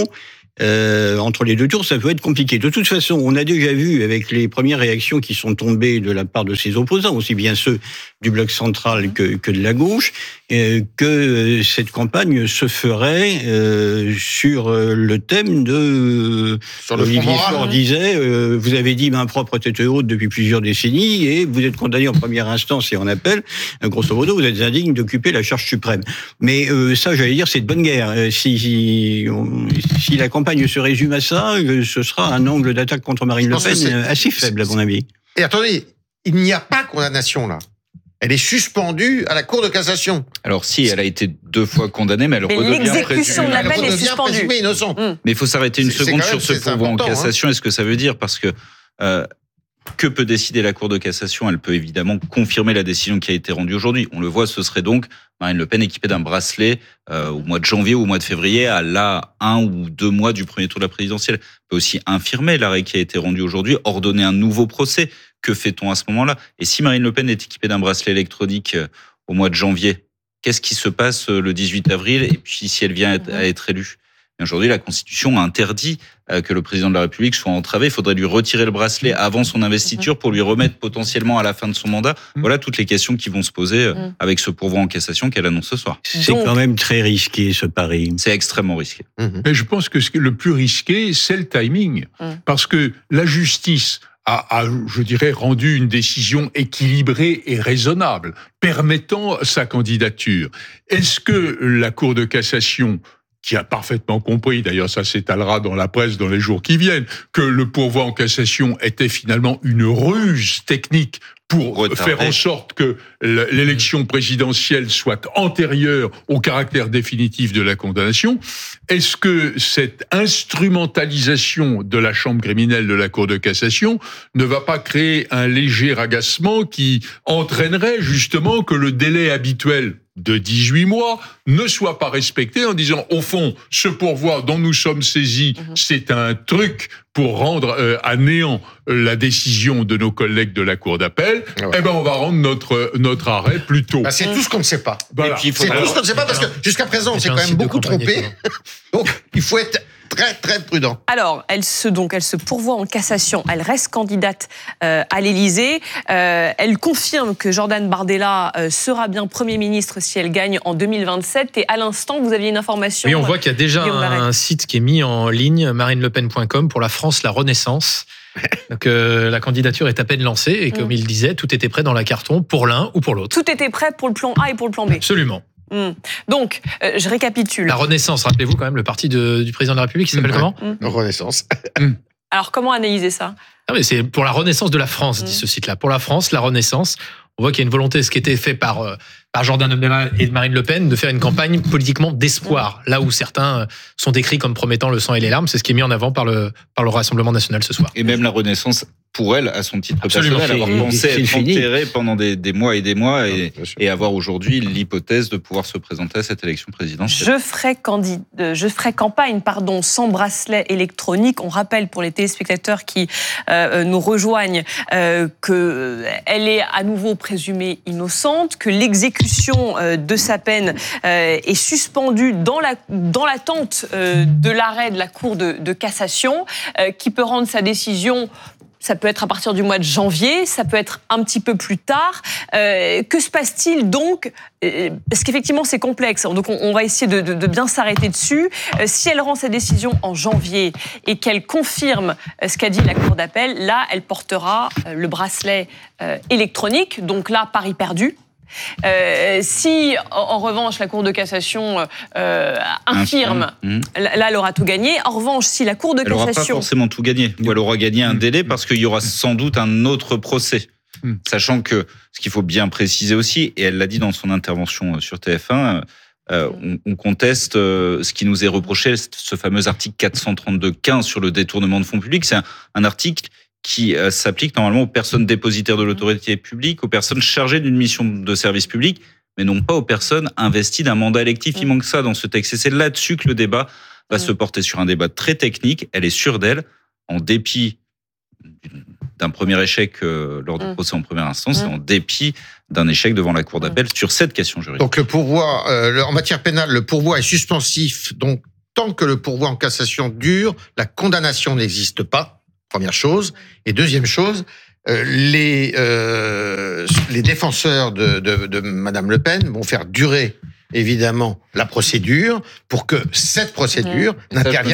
Euh, entre les deux tours, ça peut être compliqué. De toute façon, on a déjà vu avec les premières réactions qui sont tombées de la part de ses opposants, aussi bien ceux du bloc central que, que de la gauche, euh, que cette campagne se ferait euh, sur le thème de... Sur le Olivier front Faure moral, disait, euh, vous avez dit main propre tête haute depuis plusieurs décennies et vous êtes condamné en première instance et en appel. Grosso modo, vous êtes indigne d'occuper la charge suprême. Mais euh, ça, j'allais dire, c'est de bonne guerre. Euh, si, si, on, si la campagne se résume à ça, ce sera un angle d'attaque contre Marine Le Pen assez faible, à mon avis. Et attendez, il n'y a pas condamnation, là. Elle est suspendue à la Cour de cassation. Alors si, elle a été deux fois condamnée, mais elle mais redevient l'exécution de la peine est suspendue. Innocente. Mmh. Mais il faut s'arrêter une C'est- seconde c'est quand sur même- ce c'est pourvoi en important, cassation. Est-ce que ça veut dire, parce que euh, que peut décider la Cour de cassation? Elle peut évidemment confirmer la décision qui a été rendue aujourd'hui. On le voit, ce serait donc Marine Le Pen équipée d'un bracelet euh, au mois de janvier ou au mois de février, à là un ou deux mois du premier tour de la présidentielle. Elle peut aussi infirmer l'arrêt qui a été rendu aujourd'hui, ordonner un nouveau procès. Que fait-on à ce moment-là? Et si Marine Le Pen est équipée d'un bracelet électronique euh, au mois de janvier, qu'est-ce qui se passe euh, le dix-huit avril? Et puis si elle vient à être élue? Aujourd'hui, la Constitution interdit que le président de la République soit entravé. Il faudrait lui retirer le bracelet avant son investiture pour lui remettre potentiellement à la fin de son mandat. Voilà toutes les questions qui vont se poser avec ce pourvoi en cassation qu'elle annonce ce soir. C'est Donc, quand même très risqué, ce pari. C'est extrêmement risqué. Mais je pense que ce qui est le plus risqué, c'est le timing. Parce que la justice a, a, je dirais, rendu une décision équilibrée et raisonnable, permettant sa candidature. Est-ce que la Cour de cassation, qui a parfaitement compris, d'ailleurs ça s'étalera dans la presse dans les jours qui viennent, que le pourvoi en cassation était finalement une ruse technique pour Retarder. faire en sorte que l'élection présidentielle soit antérieure au caractère définitif de la condamnation. Est-ce que cette instrumentalisation de la chambre criminelle de la Cour de cassation ne va pas créer un léger agacement qui entraînerait justement que le délai habituel de dix-huit mois ne soit pas respecté, en disant, au fond, ce pourvoi dont nous sommes saisis, mmh. c'est un truc pour rendre euh, à néant la décision de nos collègues de la Cour d'appel, ouais. eh ben on va rendre notre, notre arrêt plus tôt. Bah, c'est mmh. tout ce qu'on ne sait pas. Voilà. C'est tout ce qu'on ne sait pas, parce que jusqu'à présent, on s'est quand même beaucoup trompé. Donc, il faut être très, très prudent. Alors, elle se, donc, elle se pourvoit en cassation. Elle reste candidate euh, à l'Élysée. Euh, elle confirme que Jordan Bardella euh, sera bien Premier ministre si elle gagne en deux mille vingt-sept. Et à l'instant, vous aviez une information. Oui, on voit qu'il y a déjà un site qui est mis en ligne, marine le pen point com, pour la France, la Renaissance. Donc, euh, la candidature est à peine lancée et comme mmh. il disait, tout était prêt dans la carton pour l'un ou pour l'autre. Tout était prêt pour le plan A et pour le plan B. Absolument. Mmh. Donc, euh, je récapitule. La Renaissance, rappelez-vous quand même le parti de, du président de la République, qui s'appelle mmh. comment mmh. Renaissance. Alors, comment analyser ça? Ah oui, c'est pour la Renaissance de la France, mmh. dit ce site-là. Pour la France, la Renaissance. On voit qu'il y a une volonté, ce qui était fait par euh, par Jordan Bardella et de Marine Le Pen de faire une campagne politiquement d'espoir, là où certains sont décrits comme promettant le sang et les larmes. C'est ce qui est mis en avant par le, par le Rassemblement national ce soir. Et même la Renaissance, pour elle, à son titre Absolument. personnel, avoir pensé c'est être fini. enterrée pendant des, des mois et des mois et, Bien sûr. et avoir aujourd'hui l'hypothèse de pouvoir se présenter à cette élection présidentielle. Je ferai, candid... je ferai campagne pardon, sans bracelet électronique. On rappelle pour les téléspectateurs qui euh, nous rejoignent euh, qu'elle est à nouveau présumée innocente, que l'exécution euh, de sa peine euh, est suspendue dans, la, dans l'attente euh, de l'arrêt de la Cour de, de cassation, euh, qui peut rendre sa décision. Ça peut être à partir du mois de janvier, ça peut être un petit peu plus tard. Euh, que se passe-t-il donc euh, Parce qu'effectivement, c'est complexe. Donc, on, on va essayer de, de, de bien s'arrêter dessus. Euh, si elle rend sa décision en janvier et qu'elle confirme euh, ce qu'a dit la Cour d'appel, là, elle portera euh, le bracelet euh, électronique. Donc là, pari perdu. Euh, si, en, en revanche, la Cour de cassation euh, infirme, Mmh. là, elle aura tout gagné. En revanche, si la Cour de Elle n'aura pas cassation... forcément tout gagné, ou elle aura gagné un délai parce qu'il y aura sans doute un autre procès. Mm. Sachant que, ce qu'il faut bien préciser aussi, et elle l'a dit dans son intervention sur T F un, euh, on, on conteste euh, ce qui nous est reproché, ce fameux article quatre cent trente-deux quinze sur le détournement de fonds publics. C'est un, un article qui euh, s'applique normalement aux personnes dépositaires de l'autorité publique, aux personnes chargées d'une mission de service public, mais non pas aux personnes investies d'un mandat électif. Il manque ça dans ce texte. Et c'est là-dessus que le débat va se porter, sur un débat très technique. Elle est sûre d'elle, en dépit d'un premier échec euh, lors du Mm. procès en première instance, Mm. et en dépit d'un échec devant la Cour d'appel sur cette question juridique. Donc le pourvoi, euh, le- en matière pénale, le pourvoi est suspensif. Donc tant que le pourvoi en cassation dure, la condamnation n'existe pas. Première chose. Et deuxième chose, euh, les euh, les défenseurs de, de, de Madame Le Pen vont faire durer évidemment la procédure pour que cette procédure Ça, je me n'intervienne